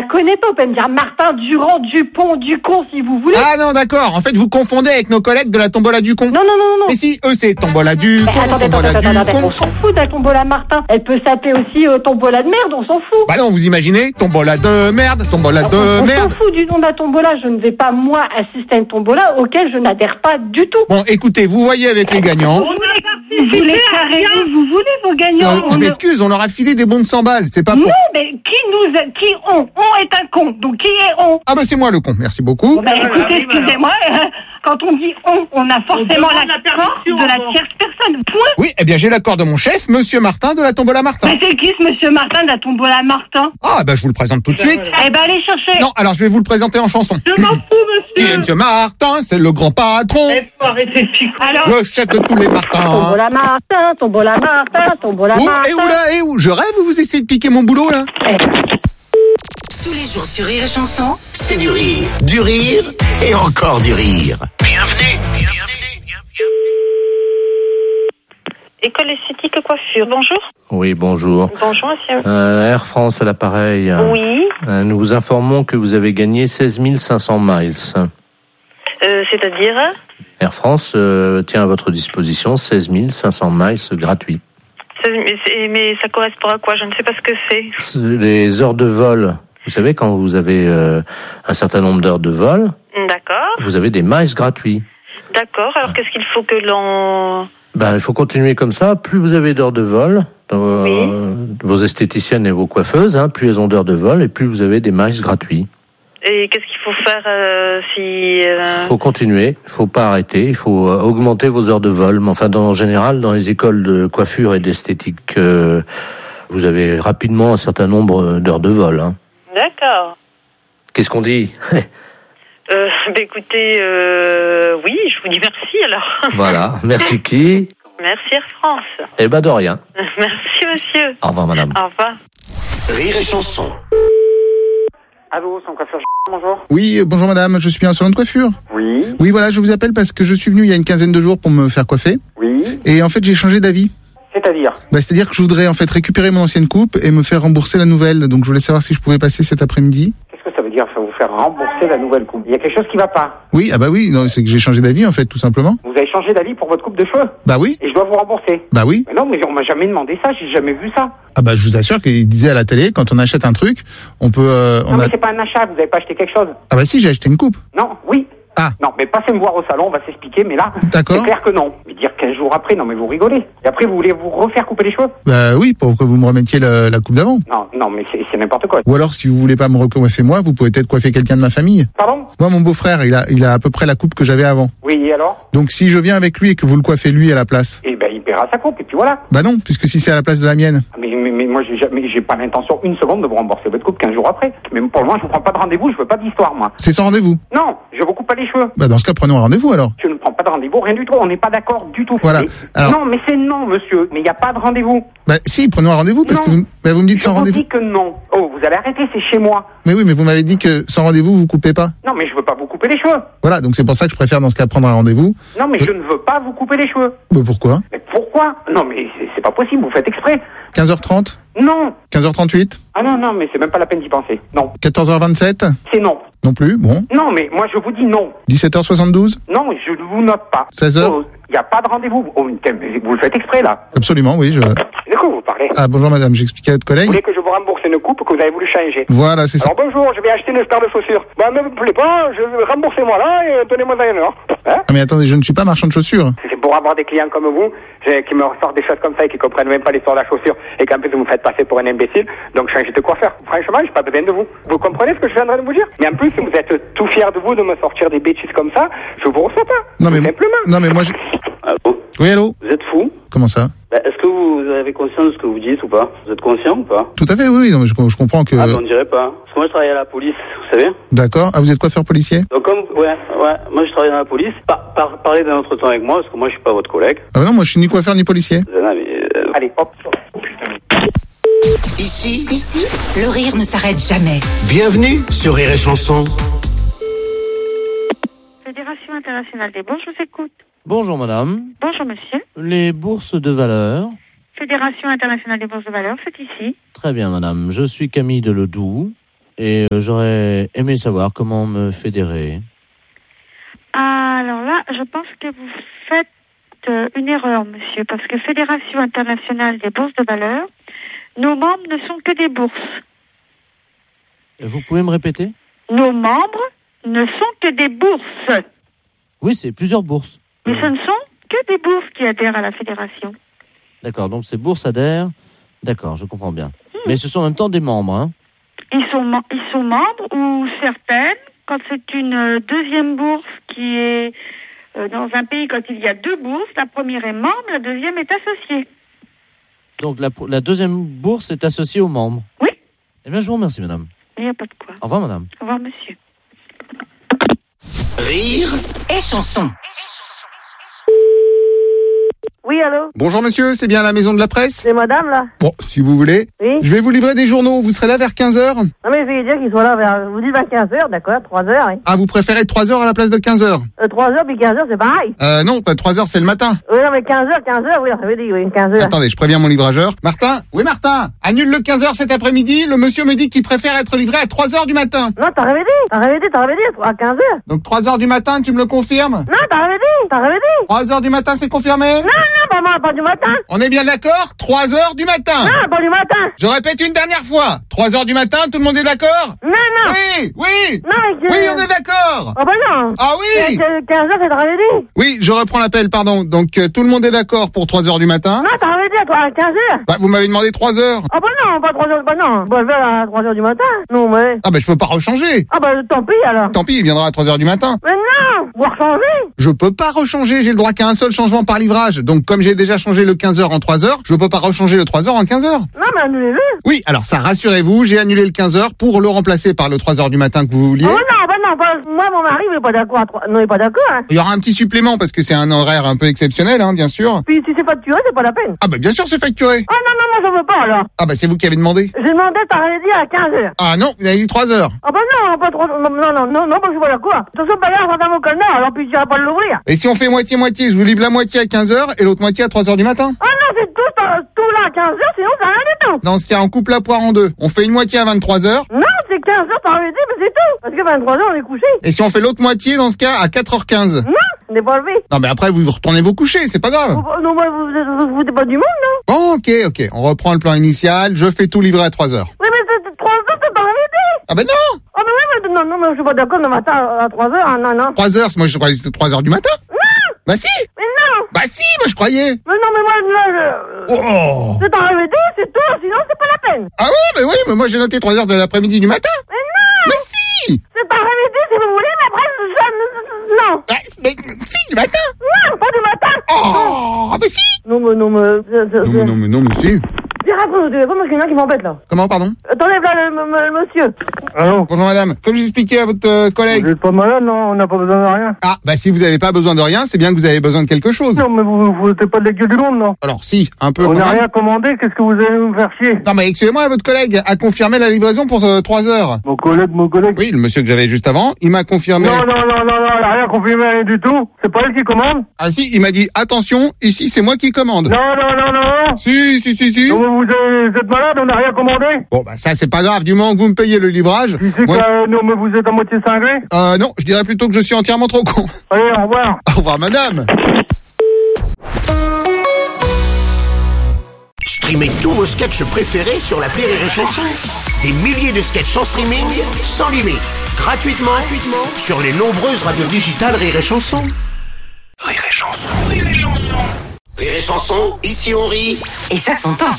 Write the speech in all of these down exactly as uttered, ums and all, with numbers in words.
la connais pas. Vous pouvez me dire Martin, Durand, Dupont, Ducon, si vous voulez. Ah non, d'accord. En fait, vous confondez avec nos collègues de la tombola du con. Non, non, non, non. Mais si, eux, c'est tombola du con, attendez, tombola attendez, du attendez, con. on s'en fout de la tombola Martin. Elle peut s'appeler aussi euh, tombola de merde, on s'en fout. Bah non, vous imaginez, tombola de merde, tombola de on, on merde. s'en fout du nom de la tombola. Je ne vais pas, moi, assister à une tombola auquel je n'adhère pas du tout. Bon, écoutez, vous voyez avec les gagnants. Vous voulez carrer où vous voulez, vos gagnants. Euh, je m'excuse, on leur a filé des bons de cent balles, c'est pas Non, pour... mais qui nous a... Qui on On est un con, donc qui est on? Ah bah c'est moi le con, merci beaucoup. Bon, bah, écoutez, excusez-moi, euh, quand on dit on, on a forcément l'accord de la tierce personne. Point. Oui, eh bien j'ai l'accord de mon chef, Monsieur Martin de la tombola Martin. Mais c'est qui ce Monsieur Martin de la tombola Martin? Ah bah je vous le présente tout de suite. Eh ben allez chercher. Non, alors je vais vous le présenter en chanson. Je m'en fous, Qui est monsieur. Monsieur Martin, c'est le grand patron, Eh, faut arrêter de picoler. Alors, le chef de tous les Martins. tombola Martin, tombola Martin, tombola Où, Martin. et où là, et où? Je rêve ou vous essayez de piquer mon boulot là? Eh. Tous les jours sur Rire et Chanson. C'est du rire, du rire et encore du rire. Bienvenue, bienvenue, bienvenue. École esthétique coiffure, bonjour. Oui, bonjour. Bonjour, monsieur. Euh, Air France à l'appareil. Oui, Euh, nous vous informons que vous avez gagné seize mille cinq cents miles. euh, c'est-à-dire Air France euh, tient à votre disposition seize mille cinq cents miles gratuits. ça- mais, c'est- mais ça correspond à quoi? Je ne sais pas ce que c'est. C'est les heures de vol. Vous savez, quand vous avez euh, un certain nombre d'heures de vol, D'accord, vous avez des miles gratuits. d'accord. Alors qu'est-ce qu'il faut que l'on... Ben, il faut continuer comme ça. Plus vous avez d'heures de vol, dans, Oui. euh, vos esthéticiennes et vos coiffeuses, hein, plus elles ont d'heures de vol et plus vous avez des miles gratuits. Et qu'est-ce qu'il faut faire euh, si... euh, Il faut continuer, il faut pas arrêter, il faut euh, augmenter vos heures de vol. Mais enfin, dans, en général, dans les écoles de coiffure et d'esthétique, euh, vous avez rapidement un certain nombre d'heures de vol. Hein. D'accord. Qu'est-ce qu'on dit? Euh, bah, écoutez, euh, oui, je vous dis merci alors. Voilà, merci qui? Merci Air France. Eh ben de rien. Merci monsieur. Au revoir madame. Au revoir. Rire et chanson. Allô, son coiffeur, bonjour. Oui, euh, bonjour madame, je suis bien en salon de coiffure. Oui, Oui, voilà, je vous appelle parce que je suis venu il y a une quinzaine de jours pour me faire coiffer. oui. Et en fait, j'ai changé d'avis. C'est-à-dire Bah, c'est-à-dire que je voudrais en fait récupérer mon ancienne coupe et me faire rembourser la nouvelle. Donc je voulais savoir si je pouvais passer cet après-midi. Qu'est-ce que ça veut dire, ça vous faire rembourser la nouvelle coupe? Il y a quelque chose qui va pas. Oui, ah bah oui, non, c'est que j'ai changé d'avis en fait, tout simplement. Vous avez changé d'avis pour votre coupe de cheveux Bah oui, et je dois vous rembourser. bah oui. Mais non, mais on m'a jamais demandé ça, j'ai jamais vu ça. Ah bah je vous assure qu'il disait à la télé, quand on achète un truc, on peut... euh, on Non, a... mais c'est pas un achat, vous avez pas acheté quelque chose. Ah bah si, j'ai acheté une coupe. Non, oui. Ah. Non, mais passez me voir au salon, on va s'expliquer, mais là, D'accord. c'est clair que non. Mais dire quinze jours après, non mais vous rigolez. Et après, vous voulez vous refaire couper les cheveux? Bah oui, pour que vous me remettiez la, la coupe d'avant. Non, non, mais c'est c'est n'importe quoi. Ou alors, si vous voulez pas me recoiffer moi, vous pouvez peut-être coiffer quelqu'un de ma famille. Pardon? Moi, mon beau-frère, il a, il a à peu près la coupe que j'avais avant. Oui, et alors? Donc si je viens avec lui et que vous le coiffez lui à la place, Eh ben, il paiera sa coupe, et puis voilà. bah non, puisque si c'est à la place de la mienne. Mais, mais, mais moi, j'ai jamais, j'ai pas l'intention une seconde de vous rembourser votre coupe quinze jours après. Mais pour le moment, je vous prends pas de rendez-vous, je veux pas d'histoire, moi. C'est sans rendez-vous. Non, je vous coupe pas les cheveux. Bah dans ce cas, prenons un rendez-vous alors. Je ne prends pas de rendez-vous, rien du tout. On n'est pas d'accord du tout. Voilà. Mais- Alors- Non, mais c'est non, monsieur. Mais il n'y a pas de rendez-vous. Bah si, prenons un rendez-vous parce Non. que vous, bah, vous me dites Je sans vous rendez-vous. dis que non. Oh, vous allez arrêter, c'est chez moi. Mais oui, mais vous m'avez dit que sans rendez-vous, vous coupez pas. Non, mais je veux pas vous couper les cheveux. Voilà, donc c'est pour ça que je préfère dans ce cas prendre un rendez-vous. Non, mais Euh. je ne veux pas vous couper les cheveux. Bah pourquoi Mais pourquoi? Non, mais c'est- c'est pas possible, vous faites exprès. quinze heures trente Non. quinze heures trente-huit Ah non, non, mais c'est même pas la peine d'y penser. Non. quatorze heures vingt-sept C'est non. Non plus, bon. Non, mais moi, je vous dis non. dix-sept heures soixante-douze Non, je ne vous note pas. seize heures Il n'y a pas de rendez-vous. Oh, mais vous le faites exprès, là. Absolument, oui. Je... De quoi vous parlez? Ah bonjour madame, j'expliquais à votre Vous collègue. voulez que je vous rembourse une coupe que vous avez voulu changer? Voilà, c'est ça. Alors bonjour, je vais acheter une paire de chaussures. Bah, ne me plaît pas, je remboursez-moi là et donnez-moi un heure. Hein? Ah mais attendez, je ne suis pas marchand de chaussures. C'est pour avoir des clients comme vous, j'ai- qui me ressortent des choses comme ça et qui comprennent même pas l'histoire de la chaussure et qu'en plus vous me faites passer pour un imbécile. Donc changez de coiffeur. Franchement, j'ai pas besoin de vous. Vous comprenez ce que je viens de vous dire? Mais en plus, vous êtes tout fiers de vous de me sortir des bêtises comme ça. Je vous reçois pas. Non mais Tout simplement. non mais moi je... Allô? Oui allô. Vous êtes fou? Comment ça? Bah, est-ce que vous avez conscience de ce que vous dites ou pas? Vous êtes conscient ou pas? Tout à fait, oui, oui. Non, mais je, je comprends que. Ah, bah, on dirait pas. Parce que moi, je travaille à la police, vous savez? D'accord. Ah, vous êtes coiffeur policier? Donc, comme, ouais, ouais, moi, je travaille dans la police. Par, par, parlez d'un autre temps avec moi, parce que moi, je suis pas votre collègue. Ah bah non, moi je suis ni coiffeur ni policier. Non, mais, euh, Allez, hop. Ici, Ici, le rire ne s'arrête jamais. bienvenue sur Rire et Chanson. Fédération internationale des bourses, je vous écoute. Bonjour madame. Bonjour monsieur. Les bourses de valeur. Fédération internationale des bourses de valeur, c'est ici. Très bien madame. Je suis Camille Deledoux. Et euh, j'aurais aimé savoir comment me fédérer. Alors là, je pense que vous faites euh, une erreur, monsieur, parce que Fédération internationale des bourses de valeur, nos membres ne sont que des bourses. Vous pouvez me répéter ? Nos membres ne sont que des bourses. Oui, c'est plusieurs bourses. Mais ce ne sont que des bourses qui adhèrent à la fédération. D'accord, donc ces bourses adhèrent. D'accord, je comprends bien. Hmm. Mais ce sont en même temps des membres, hein ? Ils sont, ils sont membres ou certaines, quand c'est une deuxième bourse qui est euh, dans un pays, quand il y a deux bourses, la première est membre, la deuxième est associée. Donc la, la deuxième bourse est associée aux membres ? Oui. Eh bien, je vous remercie, madame. Il n'y a pas de quoi. Au revoir, madame. Au revoir, monsieur. Rire et chanson. Oui, allô? Bonjour monsieur, c'est bien la maison de la presse? C'est madame, là? Bon, si vous voulez. Oui. Je vais vous livrer des journaux, vous serez là vers quinze heures? Non mais je vais dire qu'ils soient là vers, vous dites vers quinze heures, d'accord, trois heures, hein. Ah, vous préférez trois heures à la place de quinze heures? Euh, trois heures puis quinze heures, c'est pareil. Euh, non, pas trois heures, c'est le matin. Oui, non mais quinze heures, quinze heures, oui, ça veut dire, oui, quinze heures. Attendez, je préviens mon livrageur. Martin? Oui, Martin? Annule le quinze heures cet après-midi, le monsieur me dit qu'il préfère être livré à trois heures du matin. Non, t'as rêvé dit, t'as rêvé dit, t'as rêvé dit, à quinze heures. Donc trois heures du matin, tu me le confirmes? Non, t'as rêvé dit, t'as rêvé dit. trois heures du matin, c'est confirmé? Non, non, pas, pas, pas du matin. On est bien d'accord? trois heures du matin. Non, pas du matin. Je répète une dernière fois. trois heures du matin, tout le monde est d'accord? Non, non. Oui, oui. Non, mais que... Oui, on est d'accord. Oh bah non. Ah oui. quinze heures, c'est t'as rêvé dit. Oui, je reprends l'appel, pardon. Donc euh, tout le monde est d'accord pour trois heures du matin? Non, t'as rêvé dit, à quinze heures. Bah, vous m'avez demandé trois heures. Ah bah non, pas trois heures, bah non. Bah, je vais à trois heures du matin. Non, mais... Ah bah je peux pas rechanger. Ah bah tant pis alors. Tant pis, il viendra à trois heures du matin. Mais non, vous rechangez. Je peux pas rechanger, j'ai le droit qu'à un seul changement par livrage. Donc comme j'ai déjà changé le quinze heures en trois heures, je peux pas rechanger le trois heures en quinze heures. Non mais annulez-le. Oui, alors ça, rassurez-vous, j'ai annulé le quinze heures pour le remplacer par le trois heures du matin que vous vouliez. Oh non, bah non, bah, moi mon mari il est pas d'accord. Non, il est pas d'accord. Hein. Il y aura un petit supplément parce que c'est un horaire un peu exceptionnel, hein, bien sûr. Puis si c'est facturé, c'est pas la peine. Ah bah bien sûr c'est facturé. Oh non, non, moi je veux pas alors. Ah bah c'est vous qui avez demandé. J'ai demandé, t'as rien dit à quinze heures. Ah non, vous avez dit trois heures. Ah bah non, pas trop, non, non, non, non, non, bah je suis pas d'accord. Attention, pas là, on va mon canard, alors puis tu vas pas l'ouvrir. Et si on fait moitié-moitié, je vous livre la moitié à quinze heures et l'autre moitié à trois heures du matin? Ah non, c'est tout, tout là à quinze heures, sinon c'est rien du tout. Dans ce cas, on coupe la poire en deux. On fait une moitié à vingt-trois heures. Non, c'est quinze heures, t'as rien dit, mais c'est tout. Parce que vingt-trois heures, on est couché. Et si on fait l'autre moitié, dans ce cas, à quatre heures quinze? Non, on n'est pas levé. Non, mais après, vous retournez vous coucher, c'est pas grave. Oh, non, mais vous, vous, vous foutez pas du monde, non? Bon, ok, ok. On reprend le plan initial. Je fais tout livrer à trois heures. Oui, mais c'est trois heures, c'est pas rien dit. Ah ben non! Oh, mais oui, mais non, non, mais je suis pas d'accord le matin à trois heures, hein, non, non. trois heures, moi je croyais que c'était trois heures du matin. Non! Bah si! Mais non! Bah si, moi je croyais! Mais non, mais moi, là, je... Oh! C'est un rêve, c'est tout, sinon c'est pas la peine. Ah ouais, mais oui, mais moi j'ai noté trois heures de l'après-midi du matin. Mais non! Mais si! C'est un rêve, si vous voulez, mais après, je... Non! Ah, mais si, du matin! Non, pas du matin! Oh! Ah bah si! Non, mais non, mais... Non, mais non, mais non, mais si! Dis, raconte au téléphone, parce qu'il y en a qui m'embêtent, là. Comment, pardon? Attendez, là, le, le, le monsieur. Allô? Bonjour madame. Comme j'expliquais à votre euh, collègue. Vous n'êtes pas malade, non? On n'a pas besoin de rien. Ah, bah si vous n'avez pas besoin de rien, c'est bien que vous avez besoin de quelque chose. Non, mais vous vous foutez pas de la gueule du monde, non? Alors si, un peu. On n'a même. rien commandé, qu'est-ce que vous allez nous faire chier? Non mais excusez-moi, votre collègue a confirmé la livraison pour euh, trois heures. Mon collègue, mon collègue? Oui, le monsieur que j'avais juste avant, il m'a confirmé. Non, non, non, non, non, elle a rien confirmé, rien du tout. C'est pas elle qui commande? Ah si, il m'a dit, attention, ici c'est moi qui commande. Non, non, non, non, non. Si, si, si, si. Donc, vous, êtes, vous êtes malade, on n'a rien commandé? Bon bah ça c'est pas grave, du moment que vous me payez le livrage. Tu sais moi... que, euh, non, mais vous êtes à moitié cinglé? Euh non, je dirais plutôt que je suis entièrement trop con. Allez, au revoir. Au revoir madame. Streamez tous vos sketchs préférés sur l'appli Rire et Chanson. Des milliers de sketchs en streaming, sans limite, gratuitement, gratuitement sur les nombreuses radios digitales Rire et Chanson. Rire et Chanson, Rire et Chanson. Rire et Chanson, ici on rit. Et ça s'entend.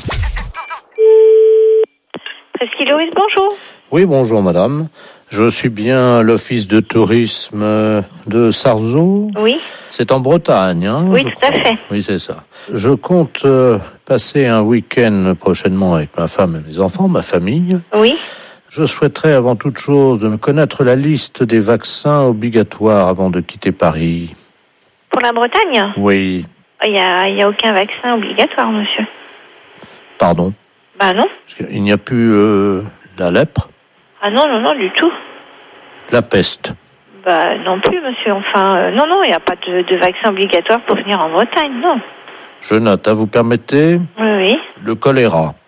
Presqu'île Loïs, bonjour. Oui, bonjour madame. Je suis bien à l'office de tourisme de Sarzeau. Oui. C'est en Bretagne, hein? Oui, tout à fait. Oui, c'est ça. Je compte euh, passer un week-end prochainement avec ma femme et mes enfants, ma famille. Oui. Je souhaiterais avant toute chose de me connaître la liste des vaccins obligatoires avant de quitter Paris. Pour la Bretagne? Oui. Il n'y a, il y a aucun vaccin obligatoire, monsieur. Pardon? Bah non. Parce qu'il n'y a plus euh, la lèpre? Ah non, non, non, du tout. La peste? Bah non plus, monsieur. Enfin, euh, non, non, il n'y a pas de, de vaccin obligatoire pour venir en Bretagne, non. Je note, hein, vous permettez? Oui, oui. Le choléra?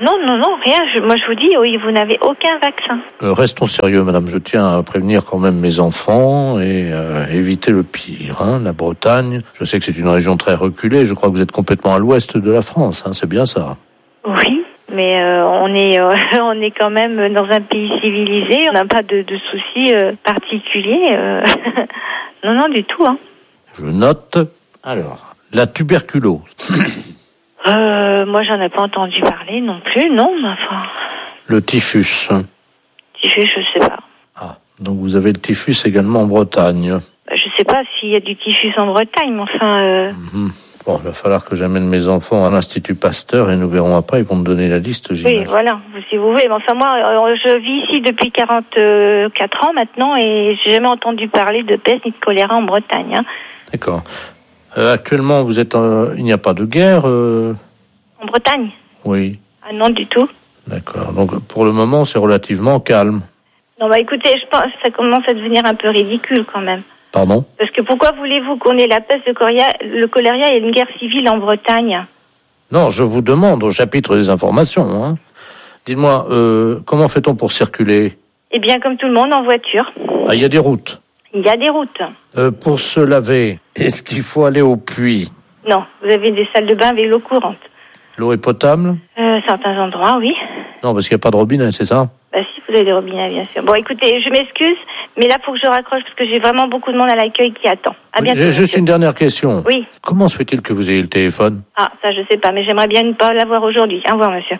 Non, non, non, rien. Je, moi, je vous dis, oui, vous n'avez aucun vaccin. Euh, restons sérieux, madame. Je tiens à prévenir quand même mes enfants et euh, éviter le pire. Hein. La Bretagne, je sais que c'est une région très reculée. Je crois que vous êtes complètement à l'ouest de la France. Hein. C'est bien ça. Oui, mais euh, on est euh, on est quand même dans un pays civilisé. On n'a pas de, de soucis euh, particuliers. Euh... non, non, du tout. Hein. Je note. Alors, la tuberculose. Euh, moi, j'en ai pas entendu parler non plus, non, mais enfin... Le typhus. Typhus, je sais pas. Ah, donc vous avez le typhus également en Bretagne. Je sais pas s'il y a du typhus en Bretagne, mais enfin... Euh... Mm-hmm. Bon, il va falloir que j'amène mes enfants à l'Institut Pasteur et nous verrons après, ils vont me donner la liste, j'imagine. Oui, voilà, si vous voulez. Mais enfin, moi, je vis ici depuis quarante-quatre ans maintenant et j'ai jamais entendu parler de peste ni de choléra en Bretagne. Hein. D'accord. Euh, actuellement, vous êtes, euh, il n'y a pas de guerre euh... En Bretagne ? Oui. Ah non, du tout. D'accord. Donc, pour le moment, c'est relativement calme. Non, bah écoutez, je pense que ça commence à devenir un peu ridicule quand même. Pardon ? Parce que pourquoi voulez-vous qu'on ait la peste, le choléra, le choléra et une guerre civile en Bretagne ? Non, je vous demande au chapitre des informations. Hein. Dites-moi, euh, comment fait-on pour circuler ? Eh bien, comme tout le monde, en voiture. Ah, il y a des routes ? Il y a des routes. Euh, pour se laver, est-ce qu'il faut aller au puits ? Non, vous avez des salles de bain avec l'eau courante. L'eau est potable ? euh, Certains endroits, oui. Non, parce qu'il n'y a pas de robinet, c'est ça ? Bah si, vous avez des robinets, bien sûr. Bon, écoutez, je m'excuse, mais là, il faut que je raccroche parce que j'ai vraiment beaucoup de monde à l'accueil qui attend. À oui, bientôt. J'ai juste monsieur. une dernière question. Oui. Comment se fait-il que vous ayez le téléphone ? Ah, ça, je sais pas, mais j'aimerais bien ne pas l'avoir aujourd'hui. Au revoir, monsieur.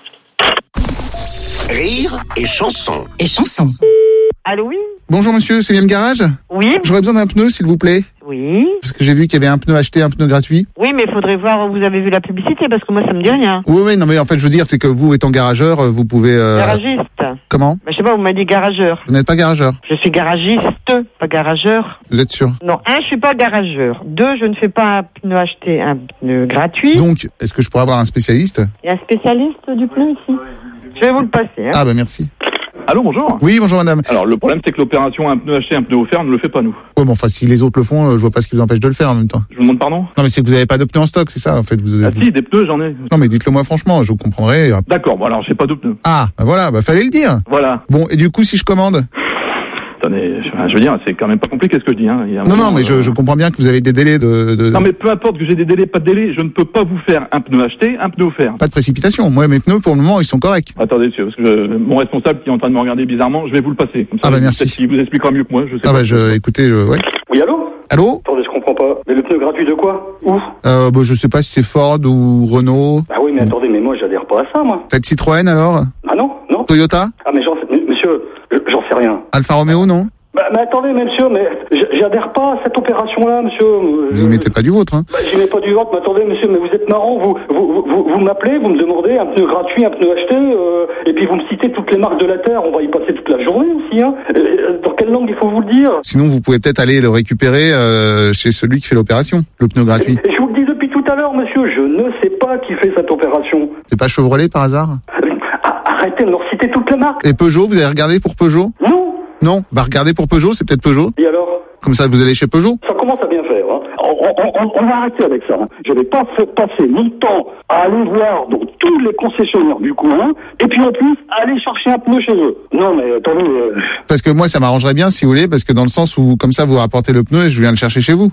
Rire et chanson. Et chanson. Allô, oui? Bonjour monsieur, c'est bien le garage ? Oui. J'aurais besoin d'un pneu, s'il vous plaît. Oui. Parce que j'ai vu qu'il y avait un pneu acheté, un pneu gratuit. Oui, mais il faudrait voir où vous avez vu la publicité, parce que moi, ça me dit rien. Oui, oui, non mais en fait, je veux dire, c'est que vous, étant garageur, vous pouvez... Euh... Garagiste. Comment ? Bah, je sais pas, vous m'avez dit garageur. Vous n'êtes pas garageur ? Je suis garagiste, pas garageur. Vous êtes sûr ? Non, un, je suis pas garageur. Deux, je ne fais pas un pneu acheté, un pneu gratuit. Donc, est-ce que je pourrais avoir un spécialiste ? Il y a un spécialiste du pneu ici. Je vais vous le passer. Hein. Ah bah merci. Allô, bonjour. Oui, bonjour madame. Alors, le problème, c'est que l'opération un pneu acheté, un pneu offert, ne le fait pas, nous. Ouais, bon, enfin, si les autres le font, euh, je vois pas ce qui vous empêche de le faire en même temps. Je vous demande pardon ? Non, mais c'est que vous avez pas de pneus en stock, c'est ça, en fait. Vous, Ah vous... si, des pneus, j'en ai. Non, mais dites-le moi franchement, je vous comprendrai. D'accord, bon alors, j'ai pas de pneus. Ah, bah voilà, bah fallait le dire. Voilà. Bon, et du coup, si je commande ? Attendez, je, je veux dire, c'est quand même pas compliqué ce que je dis. Hein. Il y a un Non, moment, non, mais euh... je, je comprends bien que vous avez des délais de, de... Non, mais peu importe que j'ai des délais, pas de délais, je ne peux pas vous faire un pneu acheté, un pneu offert. Pas de précipitation. Moi, mes pneus, pour le moment, ils sont corrects. Attendez, monsieur, parce que je, mon responsable qui est en train de me regarder bizarrement, je vais vous le passer. Comme ça, ah bah merci. Peut-être qu'il vous expliquera mieux que moi, je sais ah pas. bah je, écoutez, je, ouais. Oui, allô ? Allô ? Attendez, je comprends pas. Mais le pneu gratuit de quoi ? Où ? Euh, bah je sais pas si c'est Ford ou Renault. Ah oui, mais attendez, mais moi, j'adhère pas à ça, moi. Peut-être Citroën, alors ? Ah non, non. Toyota ? Ah mais j'en sais, monsieur, j'en sais rien. Alfa Romeo, non ? Bah, mais attendez, mais monsieur, mais j'adhère pas à cette opération-là, monsieur. Vous y mettez pas du vôtre, hein ? Bah, j'y mets pas du vôtre, mais attendez, monsieur, mais vous êtes marrant, vous, vous, vous, vous m'appelez, vous me demandez un pneu gratuit, un pneu acheté, euh, et puis vous me citez toutes les marques de la Terre, on va y passer toute la journée aussi, hein. Euh, dans quelle langue il faut vous le dire ? Sinon, vous pouvez peut-être aller le récupérer euh, chez celui qui fait l'opération, le pneu gratuit. Et, et je vous le dis depuis tout à l'heure, monsieur, je ne sais pas qui fait cette opération. C'est pas Chevrolet par hasard ? Arrêtez de me reciter toutes les marques. Et Peugeot, vous avez regardé pour Peugeot ? Non. Non, bah regardez pour Peugeot, c'est peut-être Peugeot. Et alors ? Comme ça, vous allez chez Peugeot. Ça commence à bien faire. Hein. On, on, on, on va arrêter avec ça. Hein. Je vais pas faire passer mon temps à aller voir donc, tous les concessionnaires du coin, et puis en plus, aller chercher un pneu chez eux. Non, mais attendez... Euh... Parce que moi, ça m'arrangerait bien, si vous voulez, parce que dans le sens où, comme ça, vous rapportez le pneu et je viens le chercher chez vous.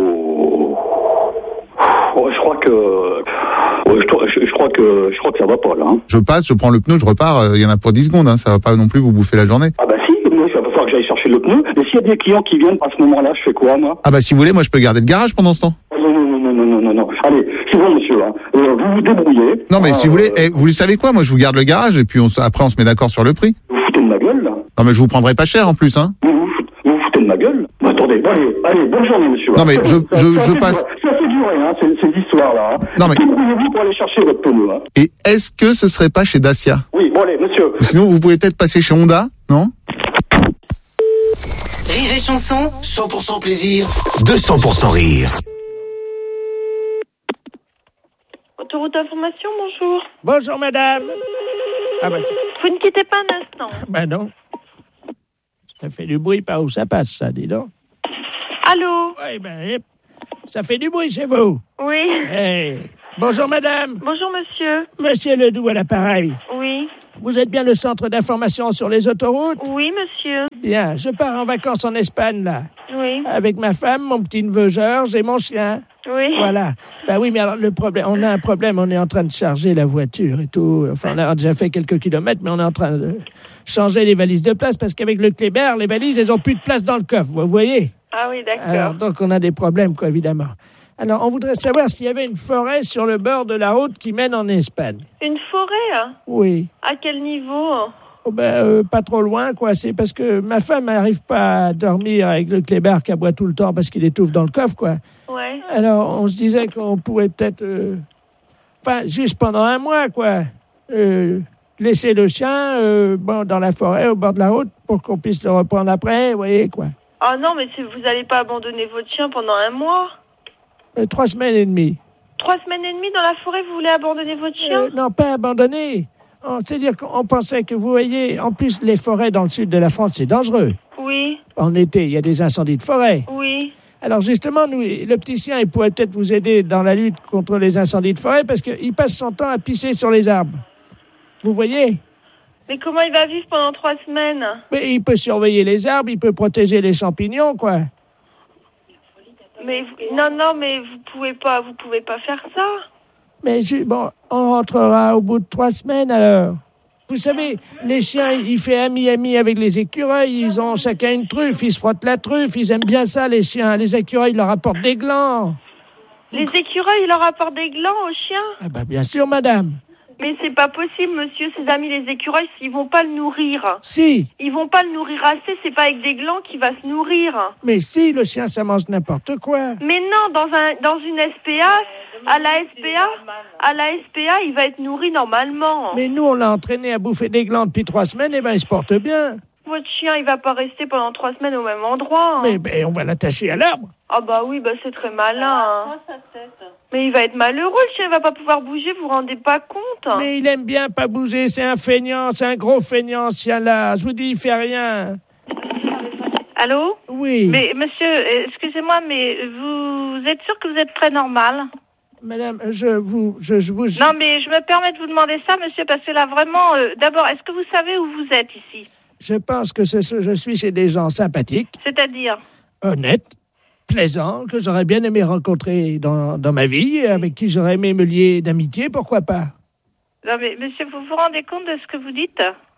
Oh, oh je crois que... Oh, je, je, je crois que je crois que ça va pas, là. Hein. Je passe, je prends le pneu, je repars, il euh, y en a pour dix secondes, hein, ça va pas non plus vous bouffer la journée. Ah bah si, moi, il va falloir que j'aille chercher le pneu. Et s'il y a des clients qui viennent à ce moment-là, je fais quoi, moi ? Ah bah si vous voulez, moi je peux garder le garage pendant ce temps. Non, non, non, non, non, non, non, non. Allez, c'est bon, monsieur, hein. euh, vous vous débrouillez. Non mais euh, si vous voulez, eh, vous savez quoi, moi je vous garde le garage et puis on, après on se met d'accord sur le prix. Vous foutez de ma gueule, là ? Non mais je vous prendrai pas cher en plus, hein. Vous vous foutez, vous vous foutez de ma gueule ? Bah, attendez, bon, allez, allez, bonne journée, monsieur. Non mais je, ça, je, ça, je ça passe... Ça fait durer, hein, ces, ces histoires-là. Hein. Non mais... Débrouillez-vous pour aller chercher votre pneu, hein. Et est-ce que ce serait pas chez Dacia ? Oui, bon allez, monsieur. Sinon vous pouvez peut-être passer chez Honda, non ? Rire et chanson, cent pour cent plaisir, deux cents pour cent rire. Autoroute d'information, bonjour. Bonjour, madame. Ah bah, Vous ne quittez pas un instant. bah non. Ça fait du bruit par où ça passe, ça, dis donc. Allô ? Oui, ben, ça fait du bruit chez vous. Oui. Hey. Bonjour, madame. Bonjour, monsieur. Monsieur Ledoux à l'appareil. Oui. Oui. Vous êtes bien le centre d'information sur les autoroutes? Oui, monsieur. Bien, je pars en vacances en Espagne, là. Oui. Avec ma femme, mon petit-neveu Georges et mon chien. Oui. Voilà. Ben oui, mais alors le problème, on a un problème, on est en train de charger la voiture et tout. Enfin, on a déjà fait quelques kilomètres, mais on est en train de changer les valises de place parce qu'avec le Kléber, les valises, elles ont plus de place dans le coffre, vous voyez? Ah oui, d'accord. Alors, donc on a des problèmes, quoi, évidemment. Alors, on voudrait savoir s'il y avait une forêt sur le bord de la route qui mène en Espagne. Une forêt, hein? Oui. À quel niveau? Oh ben, euh, pas trop loin, quoi. C'est parce que ma femme n'arrive pas à dormir avec le Kléber qui aboie tout le temps parce qu'il étouffe dans le coffre, quoi. Ouais. Alors, on se disait qu'on pourrait peut-être... Euh... Enfin, juste pendant un mois, quoi. Euh, laisser le chien euh, bon, dans la forêt, au bord de la route, pour qu'on puisse le reprendre après, vous voyez, quoi. Ah non, mais si vous n'allez pas abandonner votre chien pendant un mois? Euh, trois semaines et demie. Trois semaines et demie dans la forêt, vous voulez abandonner votre chien? euh, Non, pas abandonner. Oh, c'est-à-dire qu'on pensait que, vous voyez, en plus, les forêts dans le sud de la France, c'est dangereux. Oui. En été, il y a des incendies de forêt. Oui. Alors justement, nous, le petit chien, il pourrait peut-être vous aider dans la lutte contre les incendies de forêt parce qu'il passe son temps à pisser sur les arbres. Vous voyez? Mais comment il va vivre pendant trois semaines? Mais il peut surveiller les arbres, il peut protéger les champignons, quoi. Mais vous- non, non, mais vous pouvez pas, vous pouvez pas faire ça. Mais je- bon, on rentrera au bout de trois semaines alors. Vous savez, les chiens, ils font ami-ami avec les écureuils, ils ont chacun une truffe, ils se frottent la truffe, ils aiment bien ça, les chiens. Les écureuils leur apportent des glands. Les écureuils, ils leur apportent des glands aux chiens? Ah ben bien sûr, madame. Mais c'est pas possible, monsieur, ses amis les écureuils, ils vont pas le nourrir. Si, Ils vont pas le nourrir assez, c'est pas avec des glands qu'il va se nourrir. mais si, le chien, ça mange n'importe quoi. Mais non, dans un dans une S P A, à la S P A, à la S P A, il va être nourri normalement. Mais nous, on l'a entraîné à bouffer des glands depuis trois semaines, et ben il se porte bien. Votre chien, il va pas rester pendant trois semaines au même endroit. Mais ben, on va l'attacher à l'arbre. Ah bah oui, bah c'est très malin. hein. Mais il va être malheureux, le chien, il va pas pouvoir bouger, vous vous rendez pas compte? Mais il aime bien pas bouger, c'est un feignant, c'est un gros feignant, ce chien-là. Je vous dis, il fait rien. Allô? Oui. Mais monsieur, euh, excusez-moi, mais vous êtes sûr que vous êtes très normal? Madame, je vous... Je, je vous... Non, mais je me permets de vous demander ça, monsieur, parce que là, vraiment, euh, d'abord, est-ce que vous savez où vous êtes ici? Je pense que ce- je suis chez des gens sympathiques, C'est-à-dire? honnêtes, plaisants, que j'aurais bien aimé rencontrer dans, dans ma vie, et avec qui j'aurais aimé me lier d'amitié, pourquoi pas. Non, mais monsieur, vous vous rendez compte de ce que vous dites?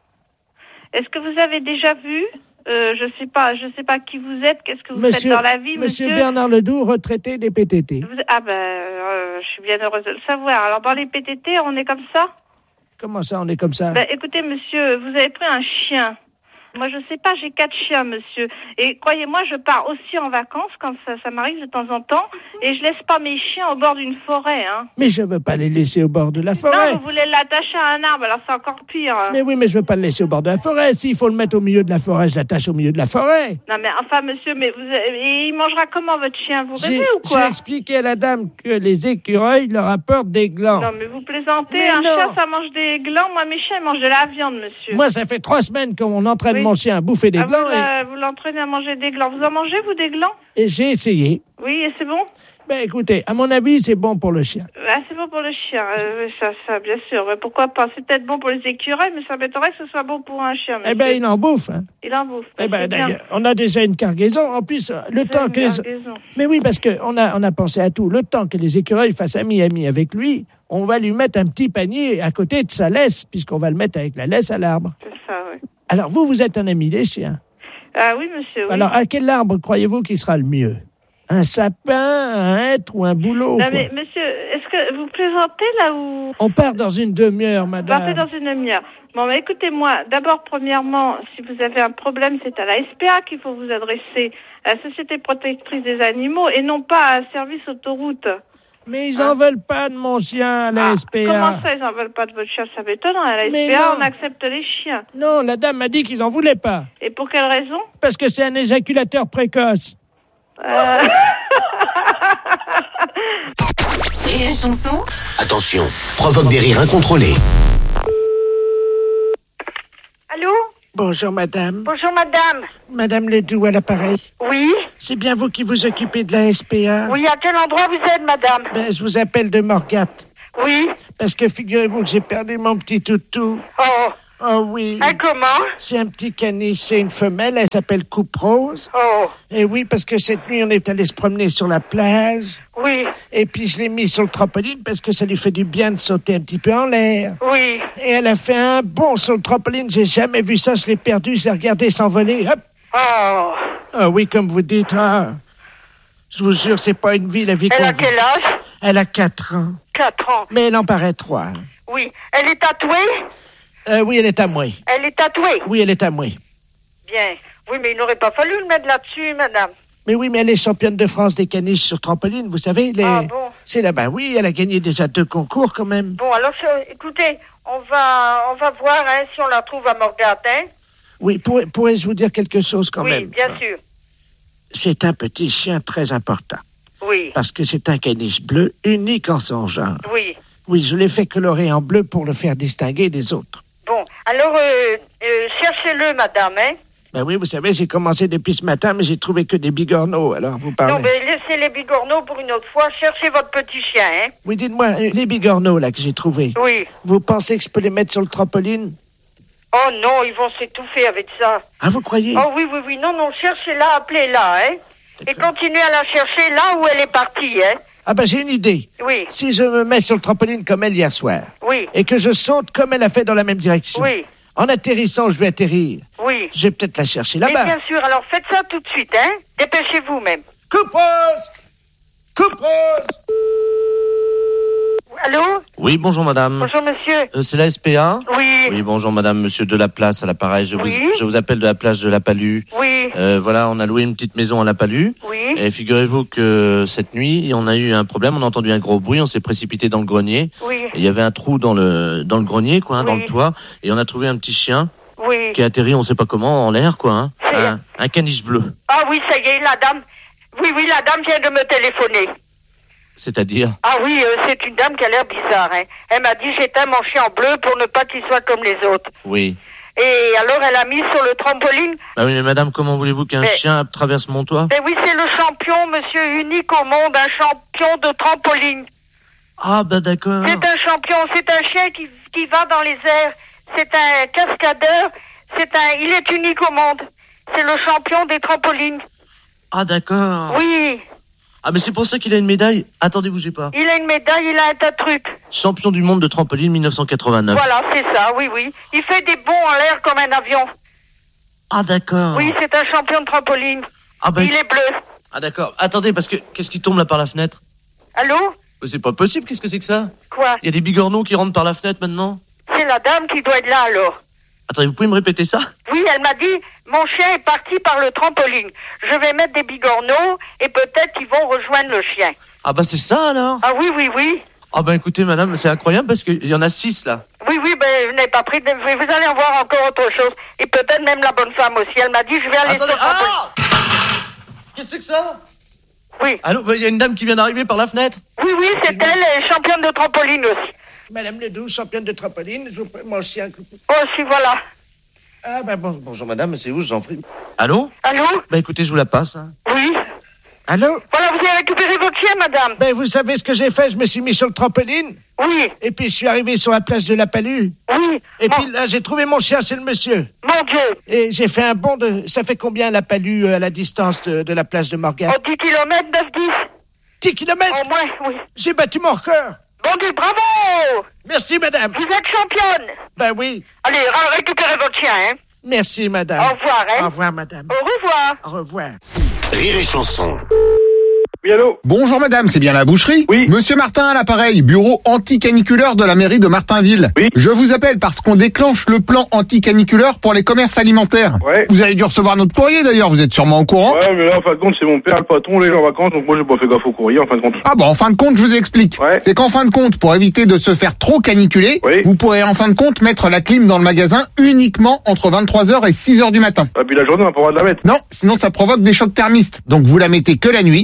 Est-ce que vous avez déjà vu, euh, je sais pas, je sais pas qui vous êtes, qu'est-ce que vous Monsieur, faites dans la vie, Monsieur monsieur? Bernard Ledoux, retraité des P T T. Vous- Ah ben, euh, je suis bien heureuse de le savoir. Alors, dans les P T T, on est comme ça? Comment ça, on est comme ça? Ben, écoutez, monsieur, vous avez pris un chien. Moi, je sais pas, j'ai quatre chiens, monsieur. Et croyez-moi, je pars aussi en vacances quand ça, ça m'arrive de temps en temps. Et je laisse pas mes chiens au bord d'une forêt, hein. Mais je veux pas les laisser au bord de la forêt. Non, vous voulez l'attacher à un arbre, alors c'est encore pire. Mais oui, mais je veux pas le laisser au bord de la forêt. S'il faut le mettre au milieu de la forêt, je l'attache au milieu de la forêt. Non, mais enfin, monsieur, mais vous, et il mangera comment votre chien? Vous J'ai rêvez ou quoi? j'ai expliqué à la dame que les écureuils leur apportent des glands. Non, mais vous plaisantez. Mais un non. chien, ça mange des glands. Moi, mes chiens, ils mangent de la viande, monsieur. Moi, ça fait trois semaines qu'on entraîne Oui. mon chien à bouffer des Ah, glands vous, la- vous l'entraînez à manger des glands. Vous en mangez, vous, des glands? et, et j'ai essayé. Oui, et c'est bon? Ben écoutez, à mon avis, c'est bon pour le chien. Ah, c'est bon pour le chien, euh, ça, ça, bien sûr. Mais pourquoi pas? C'est peut-être bon pour les écureuils, mais ça m'étonnerait que ce soit bon pour un chien. Eh monsieur. ben, il en bouffe. Hein. Il en bouffe. Eh ben, C'est bien. d'ailleurs, on a déjà une cargaison. En plus, le temps une que les... cargaison. Mais oui, parce qu'on a, on a pensé à tout. Le temps que les écureuils fassent ami-ami avec lui, on va lui mettre un petit panier à côté de sa laisse, puisqu'on va le mettre avec la laisse à l'arbre. C'est ça, oui. Alors, vous, vous êtes un ami des chiens. Ah oui, monsieur, oui. Alors, à quel arbre croyez-vous qui sera le mieux? Un sapin, un hêtre ou un bouleau? Non, quoi? mais monsieur, est-ce que vous plaisantez là ou... On part dans une demi-heure, madame. Partez dans une demi-heure. Bon, mais écoutez-moi, d'abord, premièrement, si vous avez un problème, c'est à la S P A qu'il faut vous adresser, à la Société protectrice des animaux, et non pas à un service autoroute. Mais ils en veulent pas de mon chien à la S P A. Comment ça, ils en veulent pas de votre chien? Ça m'étonne, à la S P A, Mais non. on accepte les chiens. Non, la dame m'a dit qu'ils en voulaient pas. Et pour quelle raison? Parce que c'est un éjaculateur précoce. Euh... Rire et chanson. Attention, provoque des rires incontrôlés. Allô? Bonjour, madame. Bonjour, madame. Madame Ledoux à l'appareil. Oui? C'est bien vous qui vous occupez de la S P A? Oui, à quel endroit vous êtes, madame? Ben, je vous appelle de Morgat. Oui. Parce que figurez-vous que j'ai perdu mon petit toutou. Oh. Oh oui. Ah, comment? C'est un petit caniche, c'est une femelle, elle s'appelle Coupe Rose. Oh. Et oui, parce que cette nuit, on est allé se promener sur la plage. Oui. Et puis je l'ai mis sur le trampoline parce que ça lui fait du bien de sauter un petit peu en l'air. Oui. Et elle a fait un bond sur le trampoline, j'ai jamais vu ça, je l'ai perdu, je l'ai regardé s'envoler, hop. Oh. Ah oui, comme vous dites, ah. Je vous jure, c'est pas une vie, la vie qu'on Elle a vit. quel âge? Elle a quatre ans. Quatre ans. Mais elle en paraît trois. Oui. Elle est tatouée? Euh, oui, elle est à moi. Elle est tatouée? Oui, elle est à moi. Bien. Oui, mais il n'aurait pas fallu le mettre là-dessus, madame. Mais oui, mais elle est championne de France des caniches sur trampoline, vous savez. Les... Ah bon? C'est là-bas, oui, elle a gagné déjà deux concours quand même. Bon, alors, je- écoutez, on va, on va voir hein, si on la trouve à Morgadin. Oui, pour- pourrais-je vous dire quelque chose quand oui, même? bien sûr. C'est un petit chien très important. Oui. Parce que c'est un caniche bleu, unique en son genre. Oui. Oui, je l'ai fait colorer en bleu pour le faire distinguer des autres. Bon, alors, euh, euh, cherchez-le, madame, hein. Ben oui, vous savez, j'ai commencé depuis ce matin, mais j'ai trouvé que des bigorneaux, alors vous parlez. Non, mais laissez les bigorneaux pour une autre fois. Cherchez votre petit chien, hein. Oui, dites-moi, euh, les bigorneaux, là, que j'ai trouvés. Oui. Vous pensez que je peux les mettre sur le trampoline? Oh non, ils vont s'étouffer avec ça. Ah, vous croyez? Oh oui, oui, oui. Non, non, cherchez-la, appelez-la, hein. Et continuez à la chercher là où elle est partie, hein. Ah ben j'ai une idée. Oui. Si je me mets sur le trampoline comme elle hier soir, Oui. et que je saute comme elle a fait dans la même direction, Oui. en atterrissant, je vais atterrir. Oui. Je vais peut-être la chercher Mais là-bas. bien sûr, alors faites ça tout de suite, hein. Dépêchez-vous même. Coupe rose! Coupe rose! Allô? Oui, bonjour madame. Bonjour, monsieur. Euh, c'est la S P A? Oui. Oui, bonjour madame, monsieur de la place à l'appareil. Je, Oui. vous, je vous appelle de la plage de la Palue. Oui. Euh, voilà, on a loué une petite maison à la Palue. Oui. Et figurez-vous que cette nuit, on a eu un problème, on a entendu un gros bruit, on s'est précipité dans le grenier. Oui. Et il y avait un trou dans le, dans le grenier, quoi, hein, Oui. dans le toit. Et on a trouvé un petit chien Oui. qui a atterri, on sait pas comment, en l'air, quoi. Hein. Un, un caniche bleu. Ah oui, ça y est, la dame. Oui, oui, la dame vient de me téléphoner. C'est-à-dire? Ah oui, euh, c'est une dame qui a l'air bizarre, hein. Elle m'a dit j'éteins mon chien en bleu pour ne pas qu'il soit comme les autres. Oui. Et alors elle a mis sur le trampoline. Bah oui, mais madame, comment voulez-vous qu'un Mais- chien traverse mon toit? Mais oui, c'est le champion, monsieur, unique au monde, un champion de trampoline. Ah, bah d'accord. C'est un champion, c'est un chien qui, qui va dans les airs. C'est un cascadeur. C'est un, il est unique au monde. C'est le champion des trampolines. Ah, d'accord. Oui, Ah, mais c'est pour ça qu'il a une médaille. Attendez, bougez pas. il a une médaille, il a un tas de trucs. Champion du monde de trampoline mille neuf cent quatre-vingt-neuf. Voilà, c'est ça, oui, oui. Il fait des bonds en l'air comme un avion. Ah, d'accord. Oui, c'est un champion de trampoline. Ah, bah, Il est bleu. Ah, d'accord. Attendez, parce que qu'est-ce qui tombe là par la fenêtre? Allô? Mais c'est pas possible, qu'est-ce que c'est que ça? Quoi? Il y a des bigorneaux qui rentrent par la fenêtre maintenant? C'est la dame qui doit être là, alors. Attendez, vous pouvez me répéter ça? Oui, elle m'a dit, mon chien est parti par le trampoline. Je vais mettre des bigorneaux et peut-être qu'ils vont rejoindre le chien. Ah, bah, c'est ça alors? Ah oui, oui, oui. Ah, bah, écoutez, madame, c'est incroyable parce qu'il y en a six là. Oui, oui, ben, je n'ai pas pris de... Vous allez en voir encore autre chose. Et peut-être même la bonne femme aussi. Elle m'a dit, je vais aller Attendez, sur le trampoline. ah! Qu'est-ce que c'est que ça? Oui. Allô, bah, il y a une dame qui vient d'arriver par la fenêtre? Oui, oui, c'est elle, elle est championne de trampoline aussi. Madame Ledoux, championne de trampoline, je vous prie, mon chien. Oh, si, voilà. Ah ben bon, Bonjour madame, c'est où, je vous en prie? Allô? Allô? Bah, écoutez, je vous la passe. Hein. Oui. allô? Voilà, vous avez récupéré votre chien, madame. Ben vous savez ce que j'ai fait? Je me suis mis sur le trampoline. Oui. Et puis je suis arrivé sur la place de la Palue. Oui. Et puis là, j'ai trouvé mon chien, c'est le monsieur. Mon Dieu. Et j'ai fait un bond de... Ça fait combien la Palue euh, à la distance de, de la place de Morgan? Oh, dix kilomètres, neuf dix. dix kilomètres? Au moins, oui. J'ai battu mon record. Bon Dieu, bravo. Merci, madame. Vous êtes championne. Ben oui. Allez, ra- récupérez votre chien, hein. Merci, madame. Au revoir, hein. Au revoir, madame. Au revoir. Au revoir. Rire et chanson. Oui, allô? Bonjour madame, c'est bien la boucherie? Oui. Monsieur Martin à l'appareil, bureau anti-caniculaire de la mairie de Martinville. Oui. Je vous appelle parce qu'on déclenche le plan anti-caniculaire pour les commerces alimentaires. Ouais. Vous avez dû recevoir notre courrier d'ailleurs, vous êtes sûrement au courant. Ouais, mais là, en fin de compte, c'est mon père, le patron, les gens en vacances, donc moi, j'ai pas fait gaffe au courrier, en fin de compte. Ah bon, en fin de compte, je vous explique. Ouais. C'est qu'en fin de compte, pour éviter de se faire trop caniculer, oui. vous pourrez en fin de compte mettre la clim dans le magasin uniquement entre vingt-trois heures et six heures du matin. Et puis la journée, on n'a pas le droit de la mettre. Non, sinon ça provoque des chocs thermistes. Donc vous la mettez que la nuit. Oui. Le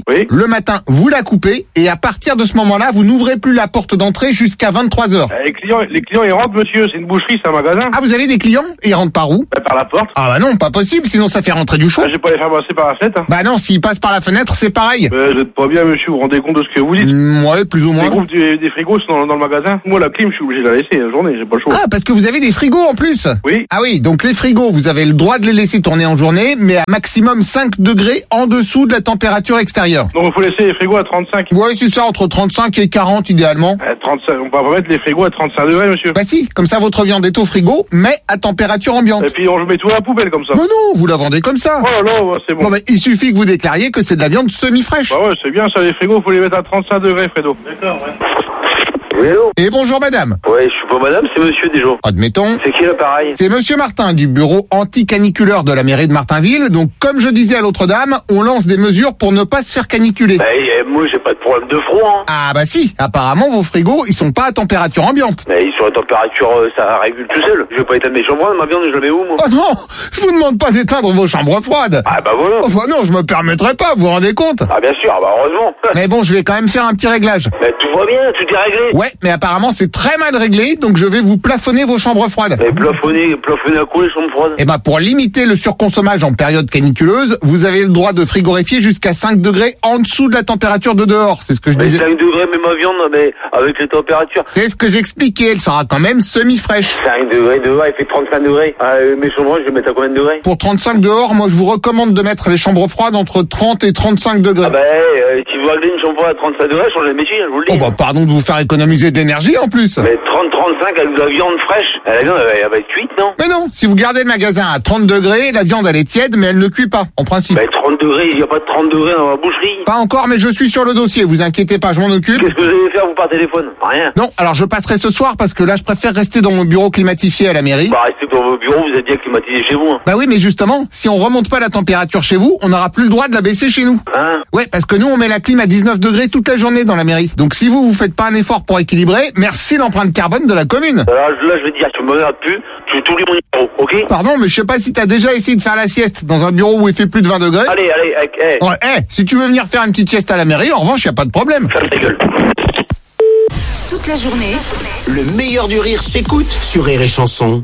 matin, vous la coupez et à partir de ce moment-là, vous n'ouvrez plus la porte d'entrée jusqu'à vingt-trois heures. Les clients, les clients, ils rentrent, monsieur. C'est une boucherie, c'est un magasin. Ah, vous avez des clients? Et ils rentrent par où? Bah, par la porte. Ah bah non, pas possible, sinon ça fait rentrer du chaud. Ah, je vais pas les faire passer par la fenêtre. Hein. Bah non, s'ils passent par la fenêtre, c'est pareil. Euh, vous êtes pas bien, monsieur. Vous vous rendez compte de ce que vous dites? Mmh, ouais, plus ou moins. Les groupes des, des frigos sont dans, dans le magasin. Moi, la clim, je suis obligé de la laisser la journée. J'ai pas le choix. Ah, parce que vous avez des frigos en plus? Oui. Ah oui, donc les frigos, vous avez le droit de les laisser tourner en journée, mais à maximum cinq degrés en dessous de la température extérieure. Donc il faut laisser les frigos à trente-cinq. Ouais, c'est ça, entre trente-cinq et quarante idéalement. À trente-cinq, on peut pas mettre les frigos à trente-cinq degrés, monsieur. Bah si, comme ça votre viande est au frigo, mais à température ambiante. Et puis on met tout à la poubelle comme ça. Non, non, vous la vendez comme ça. Oh là là, ouais, c'est bon. Non mais il suffit que vous déclariez que c'est de la viande semi-fraîche. Bah ouais, c'est bien ça, les frigos, faut les mettre à trente-cinq degrés, Fredo. D'accord, ouais. Oui, allô? Et bonjour madame. Ouais, je suis pas madame, c'est monsieur déjà. Admettons. C'est qui l'appareil? C'est monsieur Martin du bureau anti-caniculaire de la mairie de Martinville. Donc comme je disais à l'autre dame, on lance des mesures pour ne pas se faire caniculer. Bah, euh, moi j'ai pas de problème de froid. Hein. Ah bah si, apparemment vos frigos, ils sont pas à température ambiante. Bah, ils sont à température, euh, ça régule tout seul. Je vais pas éteindre mes chambres froides, ma viande je la mets où moi? Oh non, je vous demande pas d'éteindre vos chambres froides. Ah bah voilà. Oh bah non, je me permettrai pas, vous vous rendez compte? Ah bien sûr, bah heureusement. Mais bon, je vais quand même faire un petit réglage. Bah tout va bien, tout est réglé. Ouais, mais apparemment c'est très mal réglé, donc je vais vous plafonner vos chambres froides. Mais plafonner, plafonner à quoi les chambres froides? Eh ben pour limiter le surconsommage en période caniculeuse, vous avez le droit de frigorifier jusqu'à cinq degrés en dessous de la température de dehors, c'est ce que je mais disais. cinq degrés, mais ma viande, mais avec les températures. C'est ce que j'expliquais, elle sera quand même semi-fraîche. cinq degrés dehors, il fait trente-cinq degrés. Ah, mes chambres froides, je vais mettre à combien de degrés? Pour trente-cinq dehors, moi je vous recommande de mettre les chambres froides entre trente et trente-cinq degrés. Ah bah, euh, si vous régler une chambre froide à trente-cinq degrés, changez le métier, je vous le dis. Oh bah pardon de vous faire économiser de l'énergie en plus. Mais trente trente-cinq avec de la viande fraîche, la viande elle va, elle va être cuite, non? Mais non, si vous gardez le magasin à trente degrés, la viande elle est tiède mais elle ne cuit pas, en principe. Mais trente degrés, il n'y a pas de trente degrés dans la boucherie. Pas encore, mais je suis sur le dossier, vous inquiétez pas, je m'en occupe. Qu'est-ce que vous allez faire vous par téléphone? Rien. Non, alors je passerai ce soir parce que là je préfère rester dans mon bureau climatisé à la mairie. Bah restez dans vos bureaux, vous êtes bien climatisé chez vous. Hein. Bah oui, mais justement, si on remonte pas la température chez vous, on n'aura plus le droit de la baisser chez nous. Hein? Ouais, parce que nous on met la clim à dix-neuf degrés toute la journée dans la mairie. Donc si vous vous faites pas un effort pour équilibrer, merci l'empreinte carbone de la commune. Alors là je vais te dire, tu me regardes plus, tu t'oublies mon numéro, ok? Pardon, mais je sais pas si t'as déjà essayé de faire la sieste dans un bureau où il fait plus de vingt degrés. Allez, allez, allez. Ouais, hey, si tu veux venir faire une petite sieste à la mairie, en revanche, y a pas de problème. Ferme ta gueule. Toute la journée, Le meilleur du rire s'écoute sur Rire et Chanson.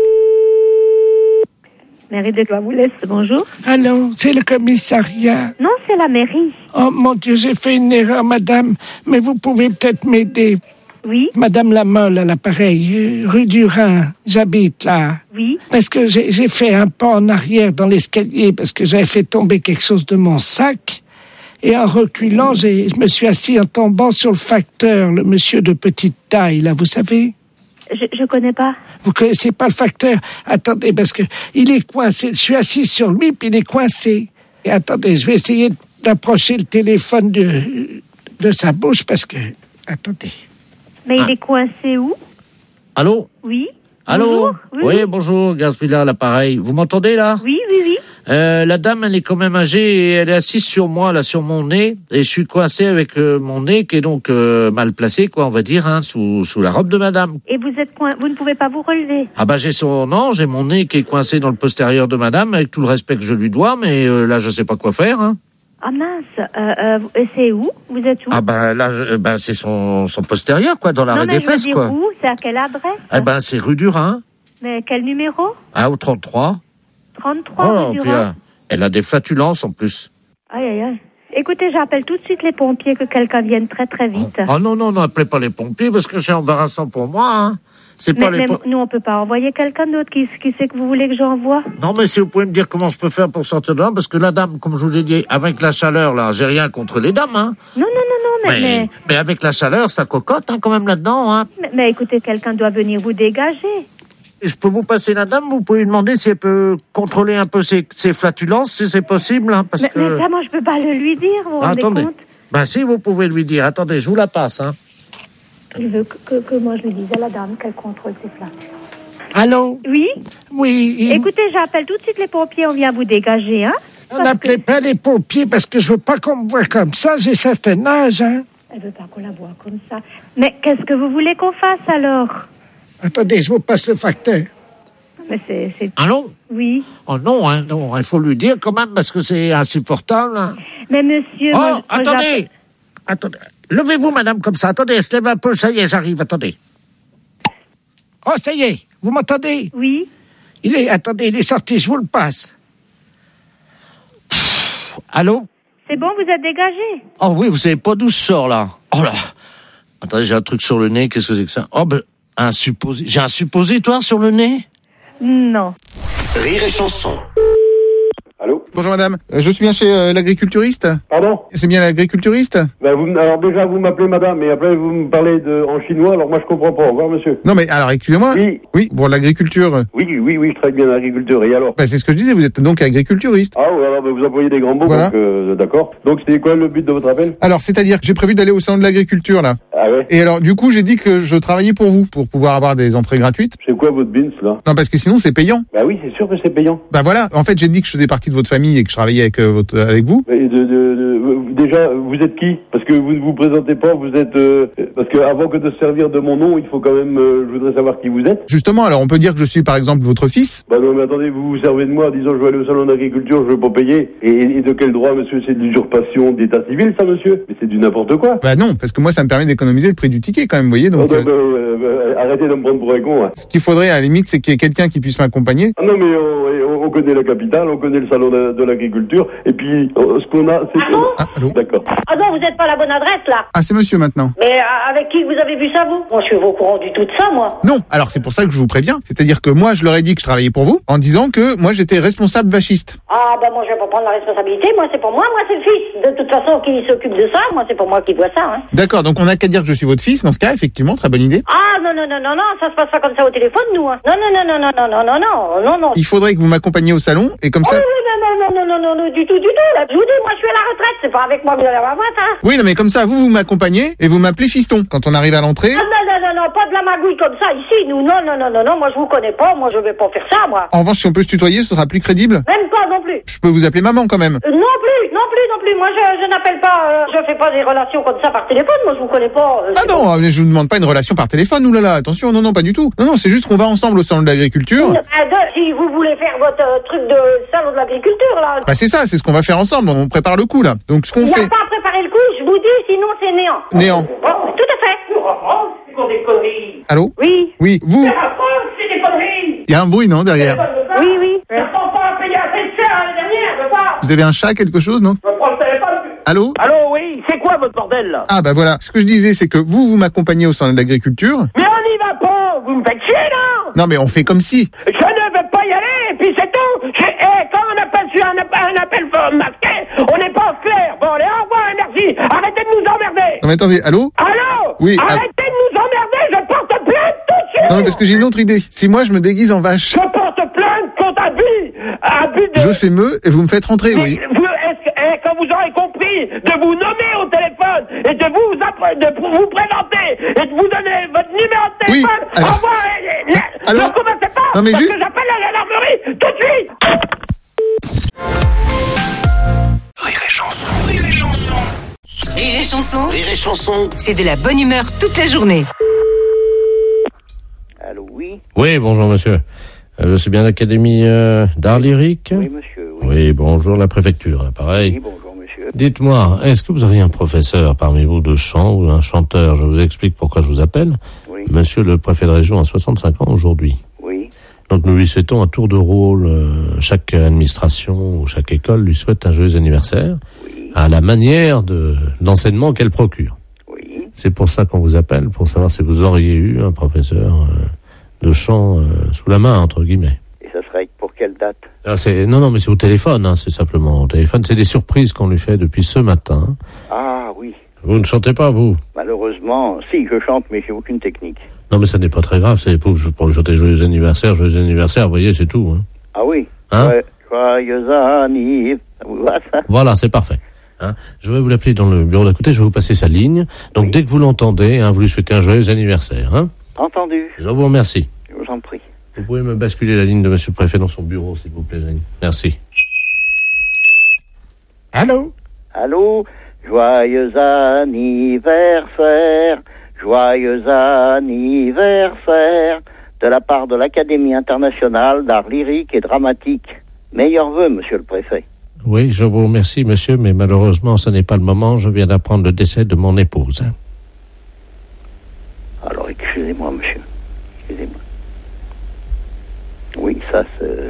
Mairie de Clavoulès, bonjour. Allô, c'est le commissariat. Non, c'est la mairie. Oh mon Dieu, j'ai fait une erreur, madame. Mais vous pouvez peut-être m'aider. Oui. Madame Lamolle à l'appareil, euh, rue du Rhin, j'habite là. Oui. Parce que j'ai, j'ai fait un pas en arrière dans l'escalier parce que j'avais fait tomber quelque chose de mon sac. Et en reculant, j'ai, je me suis assis en tombant sur le facteur, le monsieur de petite taille, là, vous savez? Je, je connais pas. Vous connaissez pas le facteur? Attendez, parce que il est coincé. Je suis assis sur lui, puis il est coincé. Et attendez, je vais essayer d'approcher le téléphone de, de sa bouche, parce que... Attendez. Mais Ah. il est coincé où? Allô? Oui. Allô? Bonjour. Oui, Oui, oui. bonjour, Gaspilla à l'appareil. Vous m'entendez, là? Oui, oui, oui. Euh, la dame, elle est quand même âgée et elle est assise sur moi, là, sur mon nez. Et je suis coincé avec euh, mon nez qui est donc euh, mal placé, quoi, on va dire, hein, sous, sous la robe de madame. Et vous êtes coin... vous ne pouvez pas vous relever. Ah bah j'ai son... Non, j'ai mon nez qui est coincé dans le postérieur de madame, avec tout le respect que je lui dois, mais euh, là, je sais pas quoi faire, hein. Ah mince, euh, euh, et c'est où? Vous êtes où? Ah bah là, je- ben, c'est son, son postérieur, quoi, dans Non, l'arrêt mais des je veux fesses, dire quoi. où? C'est à quelle adresse? Eh ben, c'est rue du Rhin, Mais quel numéro? hein, au trente-trois. trente-trois Oh, rue du puis, Rhin. euh, elle a des flatulences, en plus. Aïe, aïe, aïe. Écoutez, j'appelle tout de suite les pompiers, que quelqu'un vienne très très vite. Oh non, non, n'appelez pas les pompiers, parce que c'est embarrassant pour moi, hein. C'est Mais, pas les mais po- nous, on peut pas envoyer quelqu'un d'autre. Qui, qui c'est que vous voulez que j'envoie? Non, mais si vous pouvez me dire comment je peux faire pour sortir de là, parce que la dame, comme je vous ai dit, avec la chaleur, là, j'ai rien contre les dames, hein. Non, non, non, non, mais... Mais, mais... mais avec la chaleur, ça cocotte, hein, quand même, là-dedans, hein. Mais, mais écoutez, quelqu'un doit venir vous dégager. Et je peux vous passer la dame, vous pouvez lui demander si elle peut contrôler un peu ses, ses flatulences, si c'est possible, hein, parce Mais, que... mais ça, moi, je peux pas le lui dire, vous vous Ah, rendez attendez. compte? Ben si, vous pouvez lui dire. Attendez, je vous la passe, hein. Il veut que, que, que moi, je lui dise à la dame qu'elle contrôle ses flatulences. Allô? Oui? Oui, il- Écoutez, j'appelle tout de suite les pompiers, on vient vous dégager, hein? on n'appelait pas les pompiers parce que je veux pas qu'on me voie comme ça, j'ai certain âge, hein. Elle veut pas qu'on la voie comme ça. Mais qu'est-ce que vous voulez qu'on fasse, alors? Attendez, je vous passe le facteur. Mais c'est... c'est- Allô? Oui. Oh non, hein, non, il faut lui dire quand même parce que c'est insupportable. Hein. Mais monsieur... Oh, moi, attendez moi, Attendez. Levez-vous, madame, comme ça. Attendez, elle se lève un peu. Ça y est, j'arrive. Attendez. Oh, ça y est. Vous m'entendez? Oui. Il est... Attendez, il est sorti. Je vous le passe. Pff, allô? C'est bon, vous êtes dégagé? Oh oui, vous savez pas d'où je sors, là. Oh là. Attendez, j'ai un truc sur le nez. Qu'est-ce que c'est que ça? Oh, ben, un supposé... J'ai un suppositoire sur le nez? Non. Rire et chanson. Allô? Bonjour madame, euh, je suis bien chez euh, l'agriculturiste? Pardon? C'est bien l'agriculturiste? Ben vous, alors déjà vous m'appelez madame, mais après vous me parlez de, en chinois, alors moi je comprends pas. Au revoir monsieur. Non mais alors excusez-moi. Oui. Oui, pour l'agriculture. Oui, oui, oui, je travaille bien dans l'agriculture, et alors? Ben, c'est ce que je disais, vous êtes donc agriculturiste. Ah oui, alors ben, vous employez des grands mots, Voilà. donc euh, d'accord. Donc c'était quoi le but de votre appel? Alors c'est-à-dire que j'ai prévu d'aller au salon de l'agriculture là. Ah ouais? Et alors du coup j'ai dit que je travaillais pour vous, pour pouvoir avoir des entrées gratuites. C'est quoi votre bins là? Non parce que sinon c'est payant. Bah oui, c'est sûr que c'est payant. Bah voilà, en fait j'ai dit que je faisais partie de votre famille et que je travaillais avec, euh, votre, avec vous. Et de, de, de- déjà, vous êtes qui? Parce que vous ne vous présentez pas, vous êtes... euh, parce que avant que de se servir de mon nom, il faut quand même... euh, je voudrais savoir qui vous êtes. Justement, alors on peut dire que je suis par exemple votre fils. Bah non, mais attendez, vous vous servez de moi en disant je vais aller au salon d'agriculture, je veux pas payer. Et, et de quel droit, monsieur? C'est de l'usurpation d'état civil, ça, monsieur? Mais c'est du n'importe quoi. Bah non, parce que moi ça me permet d'économiser le prix du ticket quand même, vous voyez. Donc, Oh, bah, euh, bah, euh, bah, arrêtez de me prendre pour un con. Hein. ce qu'il faudrait à la limite, c'est qu'il y ait quelqu'un qui puisse m'accompagner. Ah non, mais on, on, on connaît la capitale, on connaît le salon de, de l'agriculture, et puis euh, ce qu'on a, c'est... Ah bon? Ah, allô? D'accord. Ah non, vous n'êtes pas à la bonne adresse, là. Ah, c'est monsieur maintenant. Mais euh, avec qui vous avez vu ça, vous? Moi, je suis au courant du tout de ça, moi. Non, alors c'est pour ça que je vous préviens. C'est-à-dire que moi, je leur ai dit que je travaillais pour vous, en disant que moi, j'étais responsable vachiste. Ah, bah moi, je vais pas prendre la responsabilité. Moi, c'est pour moi. Moi, c'est le fils. De toute façon, qui s'occupe de ça? Moi, c'est pour moi qui vois ça, hein. D'accord, donc on n'a qu'à dire que je suis votre fils, dans ce cas, effectivement, très bonne idée. Ah, non, non, non, non, non, ça se passe pas comme ça au téléphone, nous, hein. Non, non, non, non, non, non, non, non, non, non, non. Il faudrait que vous m'accompagniez au salon, et comme ça... Oh, non, non, non, non, non, non, non, du tout, du tout, là. Je vous dis, moi, je suis à la retraite. C'est pas avec moi que vous allez avoir ça. Oui, non, mais comme ça, vous, vous m'accompagnez, et vous m'appelez fiston. Quand on arrive à l'entrée... Ah, non, non, non, non, pas de la magouille comme ça, ici, nous. Non, non, non, non, non, moi, je vous connais pas. Moi, je vais pas faire ça, moi. En revanche, si on peut se tutoyer, ce sera plus crédible. Même pas, non plus. Je peux vous appeler maman, quand même. Euh, non plus, non plus, non plus. Moi, je, je n'appelle pas, euh, je fais pas des relations comme ça par téléphone. Moi, je vous connais pas. euh, Ah c'est non, mais je vous demande pas une relation par téléphone, oulala, attention, non, non, pas du tout. Non, non, c'est juste qu'on va ensemble au salon de l'agriculture. bon. Ah, de- si vous voulez faire votre euh, truc de salon de l'agriculture, là. Bah c'est ça, c'est ce qu'on va faire ensemble, on prépare le coup, là. Donc ce qu'on Il n'y a fait... pas à préparer le coup, je vous dis, sinon c'est néant. Néant. Oh, tout à fait. C'est pour des conneries. Allô? Oui. Oui, vous, La France, c'est des conneries. il y a un bruit, non, derrière? Oui, oui. Ils n'ont pas payé assez cher l'année dernière, je pas. Vous avez un chat, quelque chose, non? Je prends le téléphone. Allô? Allô, oui, c'est quoi votre bordel, là? Ah bah voilà, ce que je disais, c'est que vous, vous m'accompagnez au salon de l'agriculture. Mais on n'y va pas, vous me faites chier, là. Non mais on fait comme si. Je ne veux pas y aller, et puis c'est tout. Je- eh, quand on appelle sur un, app- un appel euh, masqué, on n'est pas en clair. Bon, allez, au revoir et merci. Arrêtez de nous emmerder. Non mais attendez, allô? Allô? Oui, ah- Arrêtez de nous emmerder, je porte plainte tout de suite. Non mais parce que j'ai une autre idée. Si moi je me déguise en vache, Je porte plainte contre abus. Abus de... je fais meu et vous me faites rentrer, oui. Vous, est-ce que, eh, quand vous aurez compris de vous nommer au téléphone et de vous, appre- de vous présenter et de vous donner votre numéro de Oui, téléphone, alors- au revoir. et- et- et- alors- Ne commencez pas, Non, mais parce juste- que j'appelle la gendarmerie tout de suite. Rire et chanson, rire et chanson. Rire et chanson, Rire et chanson. c'est de la bonne humeur toute la journée. Allô, oui. Oui, bonjour monsieur. Euh, Je suis bien à l'Académie euh, d'art lyrique. Oui, monsieur, oui. Oui, bonjour la préfecture, là, pareil. Oui, bonjour, monsieur. Dites-moi, est-ce que vous auriez un professeur parmi vous de chant ou un chanteur? Je vous explique pourquoi je vous appelle. Oui. Monsieur le préfet de région a soixante-cinq ans aujourd'hui. Oui. Donc nous lui souhaitons un tour de rôle. euh, chaque administration ou chaque école lui souhaite un joyeux anniversaire Oui. à la manière de d'enseignement qu'elle procure. Oui. C'est pour ça qu'on vous appelle, pour savoir si vous auriez eu un professeur euh, de chant euh, sous la main, entre guillemets. Et ça serait pour quelle date? Ah, c'est, non, non, mais c'est au téléphone, hein, c'est simplement au téléphone. C'est des surprises qu'on lui fait depuis ce matin. Ah, oui. Vous ne chantez pas, vous? Malheureusement, si, je chante, mais j'ai aucune technique. Non, mais ça n'est pas très grave, c'est pour, pour lui chanter joyeux anniversaire, joyeux anniversaire, vous voyez, c'est tout. Hein. Ah oui. Hein? Ouais. Joyeux anniversaire. Ça vous va, ça? Voilà, c'est parfait. Hein, je vais vous l'appeler dans le bureau d'à côté, je vais vous passer sa ligne. Donc, oui. Dès que vous l'entendez, hein, vous lui souhaitez un joyeux anniversaire. Hein. Entendu. Je vous remercie. Je vous en prie. Vous pouvez me basculer la ligne de monsieur le préfet dans son bureau, s'il vous plaît, Jeanne. Merci. Allô? Allô? Joyeux anniversaire. Joyeux anniversaire. de la part de l'Académie internationale d'art lyrique et dramatique. Meilleurs vœux, monsieur le préfet. Oui, je vous remercie, monsieur, mais malheureusement, ce n'est pas le moment. Je viens d'apprendre le décès de mon épouse. Hein. Alors, excusez-moi, monsieur. Excusez-moi. Oui, ça, c'est...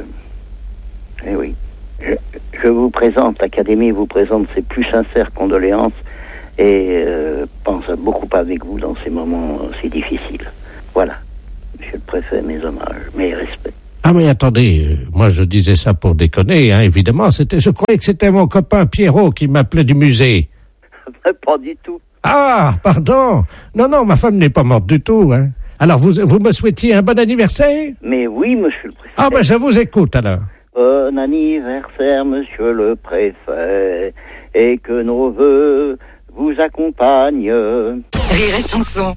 Eh oui. Je, je vous présente, l'Académie vous présente ses plus sincères condoléances et euh, pense beaucoup avec vous dans ces moments si difficiles. Voilà. Monsieur le préfet, mes hommages, mes respects. Ah mais attendez, euh, moi je disais ça pour déconner, hein, évidemment. C'était, je croyais que c'était mon copain Pierrot qui m'appelait du musée. Pas du tout. Ah, pardon. Non, non, ma femme n'est pas morte du tout. Hein. Alors vous, vous me souhaitiez un bon anniversaire? Mais oui, monsieur le préfet. Ah ben je vous écoute alors. Bon anniversaire, monsieur le préfet, et que nos vœux vous accompagnent. Rire et chanson.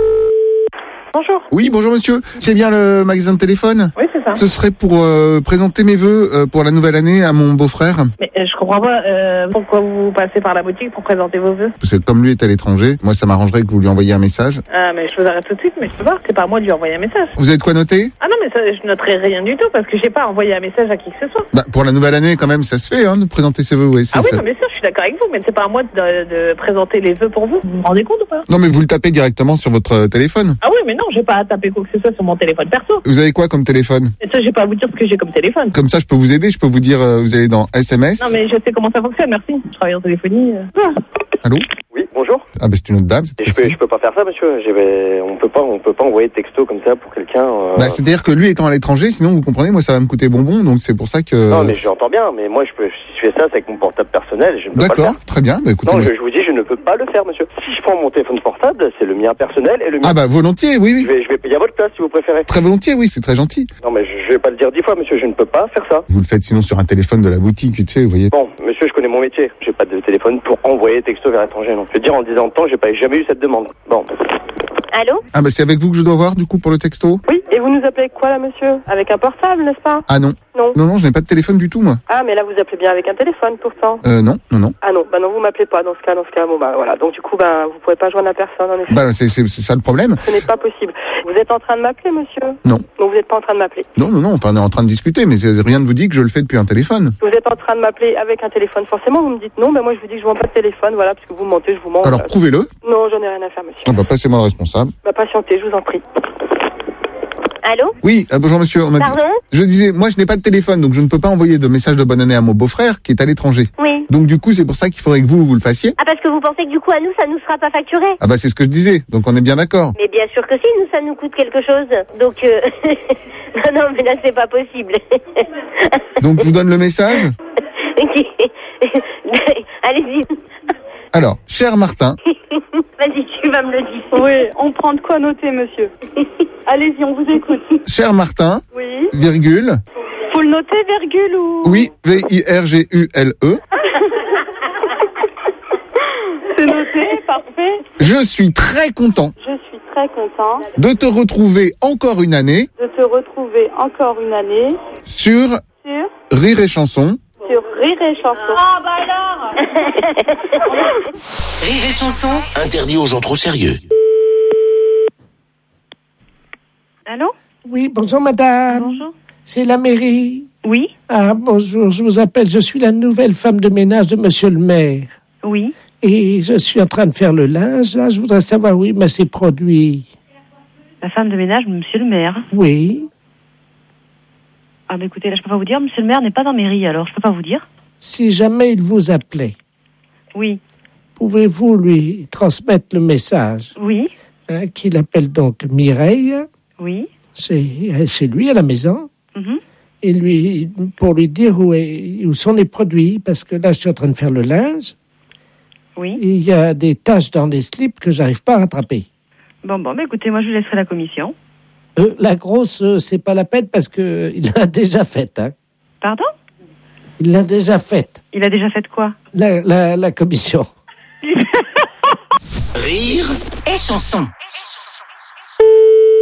Bonjour. Oui, bonjour monsieur. C'est bien le magasin de téléphone? Oui, c'est ça. Ce serait pour euh, présenter mes vœux euh, pour la nouvelle année à mon beau-frère. Mais euh, je comprends pas euh, pourquoi vous passez par la boutique pour présenter vos vœux. Parce que comme lui est à l'étranger, moi ça m'arrangerait que vous lui envoyiez un message. Ah, mais je vous arrête tout de suite, mais je peux pas. C'est pas à moi de lui envoyer un message. Vous avez de quoi noter? Ah non, mais ça, je noterai rien du tout parce que j'ai pas envoyé un message à qui que ce soit. Bah, pour la nouvelle année, quand même, ça se fait, hein, de présenter ses vœux. Ouais, Ah oui, ça. non, mais ça, je suis d'accord avec vous, mais c'est pas à moi de, de présenter les vœux pour vous. Vous vous rendez compte ou pas? Non, mais vous le tapez directement sur votre euh, téléphone. Ah oui, mais non, j'ai pas à taper quoi que ce soit sur mon téléphone perso. Vous avez quoi comme téléphone? Et ça, j'ai pas à vous dire ce que j'ai comme téléphone. Comme ça, je peux vous aider. Je peux vous dire, euh, vous allez dans S M S. Non, mais je sais comment ça fonctionne, merci. Je travaille en téléphonie. euh. Ah. Allô? Oui, bonjour. Ah, bah, c'est une autre dame. c'est Et je peux, je peux pas faire ça, monsieur. J'ai- On peut pas, on peut pas envoyer de texto comme ça pour quelqu'un. euh, Bah, c'est-à-dire que lui étant à l'étranger, sinon vous comprenez, moi ça va me coûter bonbon, donc c'est pour ça que. Non, mais j'entends bien, mais moi, je peux, si je fais ça, c'est avec mon portable personnel, et je ne peux pas le D'accord, faire. très bien. Bah, écoutez, Non, moi, je, je vous dis, je ne peux pas le faire, monsieur. Si je prends mon téléphone portable, c'est le mien personnel et le mien. ah bah volontiers, oui, oui. Je vais, je vais payer à votre place si vous préférez. Très volontiers, oui, c'est très gentil. Non, mais je, je vais pas le dire dix fois, monsieur. Je ne peux pas faire ça. Vous le faites sinon sur un téléphone de la boutique, tu sais, vous voyez. Bon, monsieur, je connais mon métier. J'ai pas de téléphone pour envoyer texto vers l'étranger, non. Je veux dire, en dix ans de temps, j'ai pas jamais eu cette demande. Bon. Allô? Ah bah c'est avec vous que je dois voir du coup pour le texto. Oui, et vous nous appelez quoi là, monsieur? Avec un portable, n'est-ce pas? Ah non. Non. Non, non, je n'ai pas de téléphone du tout, moi. Ah, mais là, vous appelez bien avec un téléphone pourtant. Euh, non, non, non. Ah non, bah non, vous m'appelez pas dans ce cas, dans ce cas, bon bah voilà. Donc du coup, bah vous pouvez pas joindre la personne en effet. Bah c'est, c'est, c'est ça le problème. Ce n'est pas possible. Vous êtes en train de m'appeler, monsieur? Non. Donc vous n'êtes pas en train de m'appeler. Non, non, non, enfin on est en train de discuter, mais c'est, rien ne vous dit que je le fais depuis un téléphone. Vous êtes en train de m'appeler avec un téléphone, forcément, vous me dites non, bah moi je vous dis que je vends pas de téléphone, voilà, parce que vous mentez, je vous mens. Alors voilà. prouvez-le. Non, j'en ai rien à faire, monsieur. Ah bah passez-moi le responsable. Bah patientez, je vous en prie. Allô? Oui, euh, bonjour monsieur. On m'a dit- Pardon? Je disais, moi je n'ai pas de téléphone, donc je ne peux pas envoyer de message de bonne année à mon beau-frère qui est à l'étranger. Oui. Donc du coup, c'est pour ça qu'il faudrait que vous, vous le fassiez. Ah, parce que vous pensez que du coup, à nous, ça nous sera pas facturé? Ah bah c'est ce que je disais, donc on est bien d'accord. Mais bien sûr que si, nous, ça nous coûte quelque chose. Donc, euh... non, non, mais là, c'est pas possible. Donc je vous donne le message. Allez-y. Alors, cher Martin, Vas-y, tu vas me le dire. Oui, on prend de quoi noter, monsieur. Allez-y, on vous écoute. cher Martin, Oui. virgule, Faut le noter, virgule ou? oui, V I R G U L E, C'est noté, parfait. je suis très content Je suis très content de te retrouver encore une année de te retrouver encore une année sur sur, Rire et Chanson. sur Rire et Chanson. Ah bah alors Rire et chanson. Interdit aux gens trop sérieux. Allô? Oui, bonjour madame. Bonjour. C'est la mairie. Oui. Ah, bonjour, je vous appelle, je suis la nouvelle femme de ménage de monsieur le maire. Oui. Et je suis en train de faire le linge, là, je voudrais savoir où il met ses produits. La femme de ménage, monsieur le maire. Oui. Ah bah écoutez, là je peux pas vous dire, monsieur le maire n'est pas dans mairie, alors je peux pas vous dire. Si jamais il vous appelait, Oui. pouvez-vous lui transmettre le message Oui. hein, qu'il appelle donc Mireille, Oui. c'est chez lui à la maison, Mhm. et lui, pour lui dire où, est, où sont les produits, parce que là je suis en train de faire le linge, Oui. et il y a des taches dans les slips que j'arrive pas à rattraper. Bon, bon, bah écoutez, moi je laisserai la commission. Euh, la grosse, euh, c'est pas la peine parce que il l'a déjà faite. Hein. Pardon? Il l'a déjà faite. Il a déjà fait quoi? La, la, la commission. Rire Et chanson.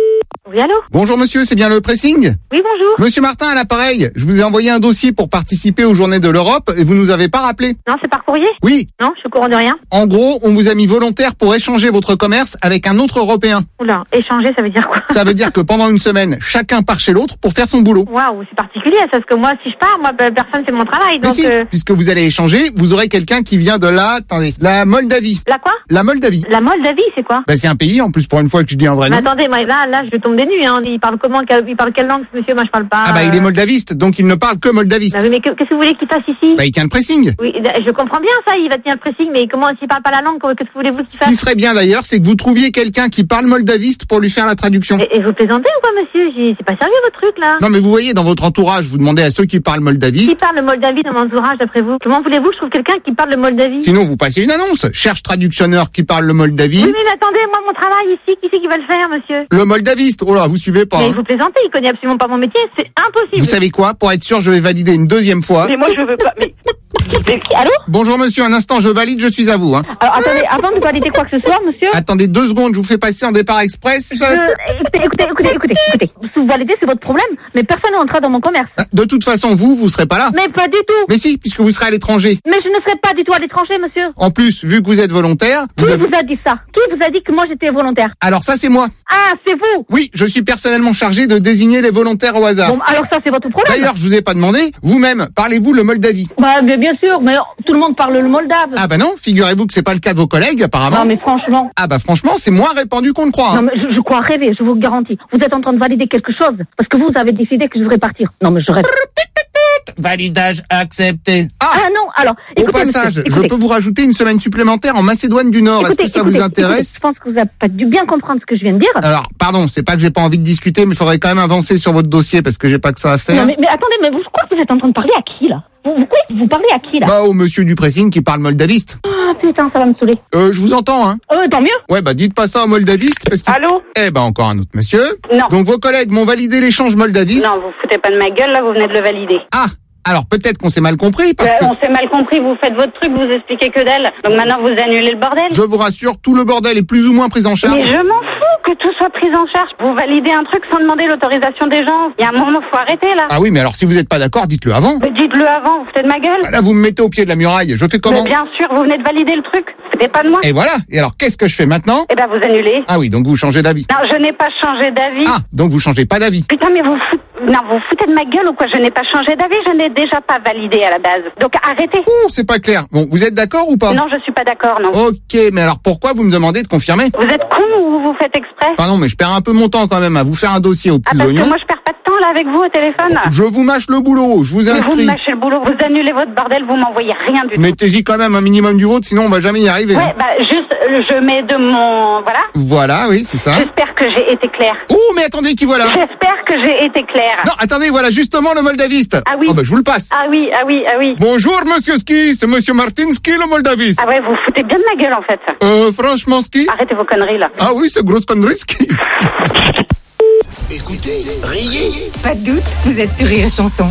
Oui, allô? Bonjour monsieur, c'est bien le pressing? Oui, bonjour. Monsieur Martin à l'appareil, je vous ai envoyé un dossier pour participer aux Journées de l'Europe et vous nous avez pas rappelé. Non, c'est par courrier? Oui. Non, je suis au courant de rien. En gros, on vous a mis volontaire pour échanger votre commerce avec un autre Européen. Oula, échanger, ça veut dire quoi? Ça veut dire que pendant une semaine, chacun part chez l'autre pour faire son boulot. Waouh, c'est particulier, ça, parce que moi, si je pars, moi, personne fait mon travail, Mais donc... si, euh, puisque vous allez échanger, vous aurez quelqu'un qui vient de la, attendez, la Moldavie. La quoi? La Moldavie. La Moldavie, c'est quoi? Ben, c'est un pays, en plus, pour une fois que je dis un vrai Mais nom. attendez, moi, là, là, je vais tomber nu, hein. Il parle comment? Il parle quelle langue, ce monsieur? Moi, je parle pas... Ah bah, il est moldaviste, donc il ne parle que moldaviste. Bah oui, mais que- qu'est-ce que vous voulez qu'il fasse ici? Bah, il tient le pressing. Oui, je comprends bien ça, il va tenir le pressing, mais comment, s'il parle pas la langue, qu'est-ce que voulez-vous qu'il Ce qui fasse? serait bien d'ailleurs, c'est que vous trouviez quelqu'un qui parle moldaviste pour lui faire la traduction. Et, et vous plaisantez ou quoi, monsieur? J'ai- C'est pas sérieux, votre truc, là? Non mais vous voyez, dans votre entourage, vous demandez à ceux qui parlent Qui moldaviste. parle le Moldavie dans mon entourage, d'après vous? Comment voulez-vous que je trouve quelqu'un qui parle le Moldavie? Sinon, vous passez une annonce. Cherche traductionneur qui parle le moldavie. Oui, mais attendez, moi, mon travail ici, qui c'est qui va le faire, monsieur? Le moldaviste. Oh là, vous suivez pas. Mais hein. vous plaisantez, il connaît absolument pas mon métier, c'est impossible. Vous savez quoi? Pour être sûr, je vais valider une deuxième fois. Mais moi, je veux pas, mais... mais- Allô? Bonjour monsieur, un instant, je valide, je suis à vous. Hein. Alors, attendez, avant de valider quoi que ce soit, monsieur... Attendez deux secondes, je vous fais passer en départ express. Je... Écoutez, écoutez, écoutez, écoutez, écoutez. Si vous validez, c'est votre problème, mais personne n'entrera dans mon commerce. De toute façon, vous, vous serez pas là. Mais pas du tout. Mais si, puisque vous serez à l'étranger. Mais je ne serai pas du tout à l'étranger, monsieur. En plus, vu que vous êtes volontaire... Qui vous avez- vous a dit ça? Qui vous a dit que moi j'étais volontaire? Alors ça, c'est moi. Ah, c'est vous? Oui, je suis personnellement chargé de désigner les volontaires au hasard. Bon, alors ça, c'est votre problème. D'ailleurs, je vous ai pas demandé, vous-même, parlez-vous le Moldavie? Bah, mais bien sûr, mais tout le monde parle le moldave. Ah bah non, figurez-vous que c'est pas le cas de vos collègues, apparemment. Non, mais franchement. Ah bah franchement, c'est moins répandu qu'on le croit. hein. Non, mais je, je crois rêver, je vous le garantis. Vous êtes en train de valider quelque chose, parce que vous avez décidé que je devrais partir. Non, mais je rêve. Validage accepté. Ah, Ah non, alors, Au écoutez, passage, monsieur, je écoutez. peux vous rajouter une semaine supplémentaire en Macédoine du Nord. Est-ce Écoutez, que ça écoutez, vous intéresse? écoutez, je pense que vous avez pas dû bien comprendre ce que je viens de dire. Alors, pardon, c'est pas que j'ai pas envie de discuter, mais il faudrait quand même avancer sur votre dossier parce que j'ai pas que ça à faire. Non, mais, mais attendez, mais vous, je crois que vous êtes en train de parler à qui, là? Vous, vous, oui, vous parlez à qui, là? Bah, au monsieur du pressing qui parle moldaviste. Ah, putain, ça va me saouler. Euh, je vous entends, hein. Euh, tant mieux. Ouais, bah, dites pas ça au moldaviste parce que... Allô? Eh ben, encore un autre monsieur. Non. Donc, vos collègues m'ont validé l'échange moldaviste. Non, vous foutez pas de ma gueule, là, vous venez de le valider. Ah, alors peut-être qu'on s'est mal compris parce Euh, que... On s'est mal compris, vous faites votre truc, vous expliquez que dalle. Donc maintenant, vous annulez le bordel. Je vous rassure, tout le bordel est plus ou moins pris en charge. Mais je m'en fous que tout soit pris en charge. Vous validez un truc sans demander l'autorisation des gens. Il y a un moment, faut arrêter, là. Ah oui, mais alors si vous n'êtes pas d'accord, dites-le avant. Mais dites-le avant, vous foutez de ma gueule. Bah là, vous me mettez au pied de la muraille. Je fais comment? Mais bien sûr, vous venez de valider le truc. C'était pas de moi. Et voilà. Et alors, qu'est-ce que je fais maintenant? Eh ben, vous annulez. Ah oui, donc vous changez d'avis. Non, je n'ai pas changé d'avis. Ah, donc vous changez pas d'avis. Putain, mais vous foutez... Non, vous foutez de ma gueule ou quoi? Je n'ai pas changé d'avis, je n'ai déjà pas validé à la base. Donc arrêtez. Ouh, c'est pas clair. Bon, vous êtes d'accord ou pas? Non, je suis pas d'accord, non. Ok, mais alors pourquoi vous me demandez de confirmer? Vous êtes con ou vous faites exprès? Pardon, mais je perds un peu mon temps quand même à vous faire un dossier aux Ah, petits parce que oignons. moi, je perds pas de temps, là, avec vous, au téléphone. Je vous mâche le boulot, je vous Mais vous me inscris. mâchez le boulot, vous annulez votre bordel, vous m'envoyez rien du tout. Mettez-y quand même un minimum du vôtre, sinon on va jamais y arriver. Ouais, hein. bah, juste, euh, je mets de mon... Voilà. Voilà, oui, c'est ça. J'espère que j'ai été claire. Oh, mais attendez, qui voilà? J'espère que j'ai été claire. Non, attendez, voilà justement le moldaviste. Ah oui. Oh, bah, je vous le passe. Ah oui, ah oui, ah oui. Bonjour, monsieur Ski, c'est monsieur Martinski, le moldaviste. Ah ouais, vous foutez bien de ma gueule, en fait. Euh, franchement, Ski? Arrêtez vos conneries, là. Ah oui, c'est grosse connerie, Ski. Écoutez, riez. Pas de doute, vous êtes sur Rire et Chanson.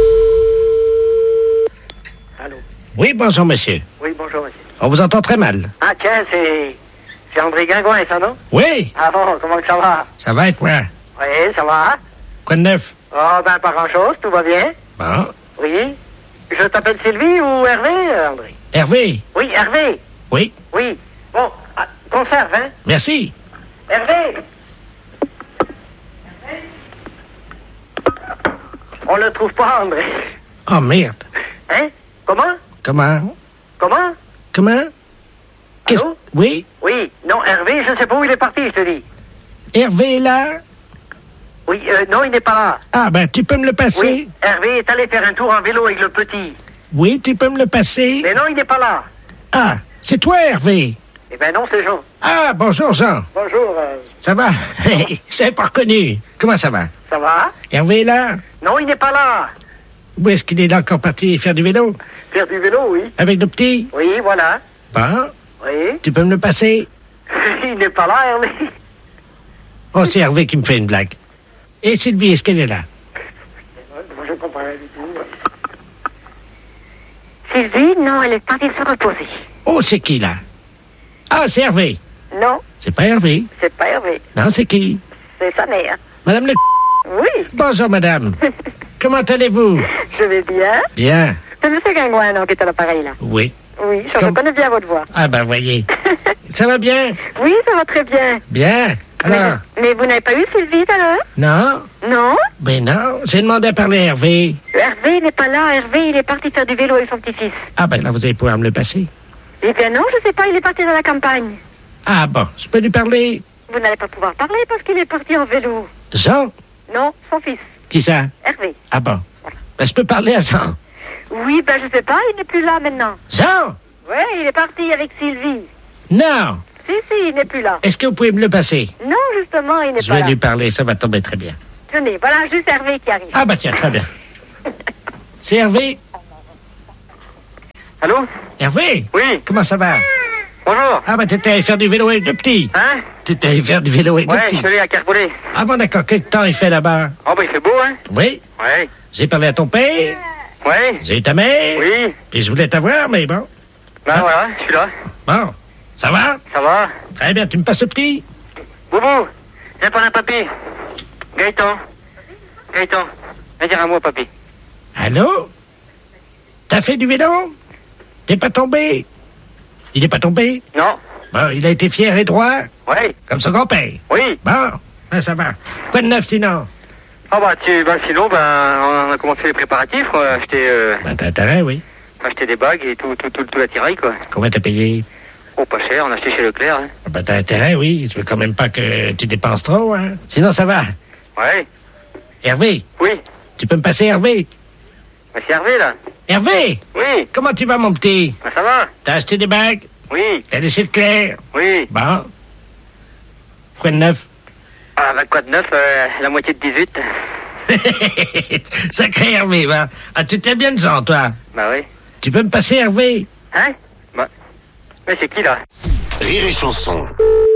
Oui, bonjour, monsieur. Oui, bonjour, monsieur. On vous entend très mal. Ah, tiens, c'est. C'est André Guingouin, ça, non? Oui, Ah bon, comment que ça va? ça va être moi. Oui, ça va. Quoi de neuf? Oh, ben, pas grand-chose, tout va bien. Bon. Oui. Je t'appelle Sylvie ou Hervé, euh, André? Hervé? Oui, Hervé. Oui. Oui. Bon, ah, conserve, hein? Merci. Hervé! On le trouve pas, André. Oh, merde. Hein? Comment? Comment? Comment? Comment? Qu'est-ce... Allô? Oui? Oui. Non, Hervé, je sais pas où il est parti, je te dis. Hervé est là? Oui, euh, non, il n'est pas là. Ah, ben, tu peux me le passer? Oui, Hervé est allé faire un tour en vélo avec le petit. Oui, tu peux me le passer? Mais non, il n'est pas là. Ah, c'est toi, Hervé? Eh ben non, c'est Jean. Ah, bonjour, Jean. Bonjour, euh, Ça va? C'est pas reconnu. Comment ça va? ça va? Hervé est là? Non, il n'est pas là. Où est-ce qu'il est là encore parti faire du vélo? Faire du vélo, oui. Avec le petit? Oui, voilà. Bon, Oui. tu peux me le passer? Il n'est pas là, Hervé. Oh, c'est Hervé qui me fait une blague. Et Sylvie, est-ce qu'elle est là? Moi, je comprends rien du tout. Sylvie, non, elle est allée se reposer. Oh, c'est qui, là? Ah, c'est Hervé. Non, C'est pas Hervé. c'est pas Hervé. Non, c'est qui? C'est c'est sa mère. Madame le... Oui. Bonjour, madame. Comment allez-vous? Je vais bien. Bien. C'est M. Gringouin, non, qui est à l'appareil, là. Oui. Oui, je Comme... reconnais bien votre voix. Ah ben, voyez. Ça va bien? Oui, ça va très bien. Bien. Alors? Mais, mais vous n'avez pas eu Sylvie, tout à l'heure? Non. Non? Ben non, j'ai demandé à parler à Hervé. Hervé n'est pas là. Hervé, il est parti faire du vélo avec son petit-fils. Ah ben là, vous allez pouvoir me le passer. Eh bien non, je sais pas, il est parti dans la campagne. Ah bon, je peux lui parler? Vous n'allez pas pouvoir parler parce qu'il est parti en vélo. Jean? Non, son fils. Qui ça? Hervé. Ah bon. Ben, je peux parler à Jean? Oui, ben je sais pas, il n'est plus là maintenant. Jean? Oui, il est parti avec Sylvie. Non. Si, si, il n'est plus là. Est-ce que vous pouvez me le passer? Non, justement, il n'est Je pas là. vais lui parler, ça va tomber très bien. Tenez, voilà juste Hervé qui arrive. Ah bah tiens, très bien. C'est Hervé? Allô? Hervé? Oui. Comment ça va? Bonjour. Ah bah t'étais allé faire du vélo avec le petit. Hein? T'étais allé faire du vélo avec ouais, le petit. Ouais, je suis allé à Carpollet. Ah bon, d'accord. Quel temps il fait là-bas? Oh bah il fait beau, hein? Oui. Ouais. J'ai parlé à ton père. Ouais. J'ai eu ta mère. Oui. Puis je voulais t'avoir, mais bon. Ben ça... voilà, je suis là. Bon. Ça va? Ça va. Très bien, tu me passes le petit? Boubou, viens prendre un papier. Gaëtan. Gaëtan, viens dire à moi, papy. Allô? T'as fait du vélo? T'es pas tombé? Il n'est pas tombé? Non. Bon, il a été fier et droit? Oui. Comme son grand-père? Oui. Bon, ben ça va. Quoi de neuf sinon? Ah bah, tu, bah sinon, ben, on a commencé les préparatifs. On a acheté... Euh, ben t'as intérêt, oui. On a acheté des bagues et tout, tout, tout, tout l'attirail, quoi. Combien t'as payé? Oh, pas cher, on a acheté chez Leclerc. Hein. Ben t'as intérêt, oui. Je veux quand même pas que tu dépenses trop, hein. Sinon, ça va. Ouais. Hervé? Oui. Tu peux me passer Hervé? Ben, c'est Hervé, là. Hervé? Oui. Comment tu vas, mon petit? Ben, ça va. T'as acheté des bagues? Oui. T'as laissé Leclerc? Oui. Bon. Quoi de neuf? Ah, ben, quoi de neuf? euh, La moitié de dix-huit. Sacré Hervé, va. Ah, tu t'es bien de gens, toi. Bah oui. Tu peux me passer Hervé? Hein? Bah. Mais c'est qui, là? Rire et chanson.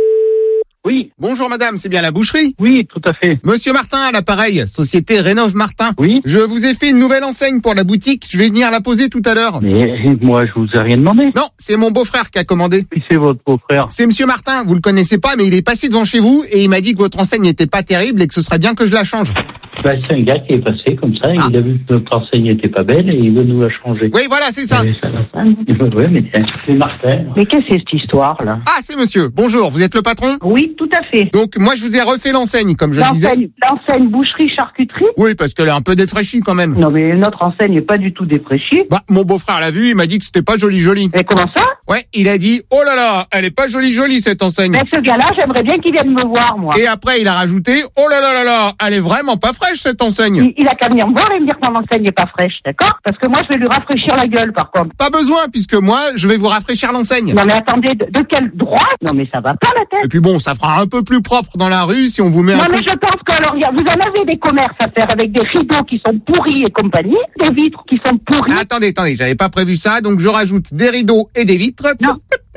Oui. Bonjour madame, c'est bien la boucherie? Oui, tout à fait. Monsieur Martin à l'appareil, société Rénov Martin. Oui. Je vous ai fait une nouvelle enseigne pour la boutique, je vais venir la poser tout à l'heure. Mais moi, je vous ai rien demandé. Non, c'est mon beau-frère qui a commandé. Qui c'est votre beau-frère? C'est monsieur Martin, vous le connaissez pas, mais il est passé devant chez vous et il m'a dit que votre enseigne n'était pas terrible et que ce serait bien que je la change. Bah, c'est un gars qui est passé comme ça, ah. Il a vu que notre enseigne n'était pas belle et il veut nous la changer. Oui, voilà, c'est ça. Mais ça va pas. Oui, mais c'est Martin. Mais qu'est-ce que c'est cette histoire-là? Ah, c'est monsieur. Bonjour, vous êtes le patron? Oui, tout à fait. Donc, moi, je vous ai refait l'enseigne, comme je le disais. L'enseigne boucherie-charcuterie? Oui, parce qu'elle est un peu défraîchie quand même. Non, mais notre enseigne n'est pas du tout défraîchie. Bah, mon beau-frère l'a vu, il m'a dit que c'était pas joli joli. Mais comment ça? Ouais, il a dit, oh là là, elle est pas jolie jolie cette enseigne. Mais ce gars-là, j'aimerais bien qu'il vienne me voir, moi. Et après, il a rajouté, oh là là là là, elle est vraiment pas fraîche cette enseigne. Il, il a qu'à venir me voir et me dire que mon enseigne n'est pas fraîche, d'accord? Parce que moi, je vais lui rafraîchir la gueule, par contre. Pas besoin, puisque moi, je vais vous rafraîchir l'enseigne. Non mais attendez, de, de quel droit? Non mais ça va pas la tête. Et puis bon, ça fera un peu plus propre dans la rue si on vous met non, un Non mais truc... je pense que alors, y a, vous en avez des commerces à faire avec des rideaux qui sont pourris et compagnie, des vitres qui sont pourries. Ah, attendez, attendez, j'avais pas prévu ça, donc je rajoute des rideaux et des vitres. Non.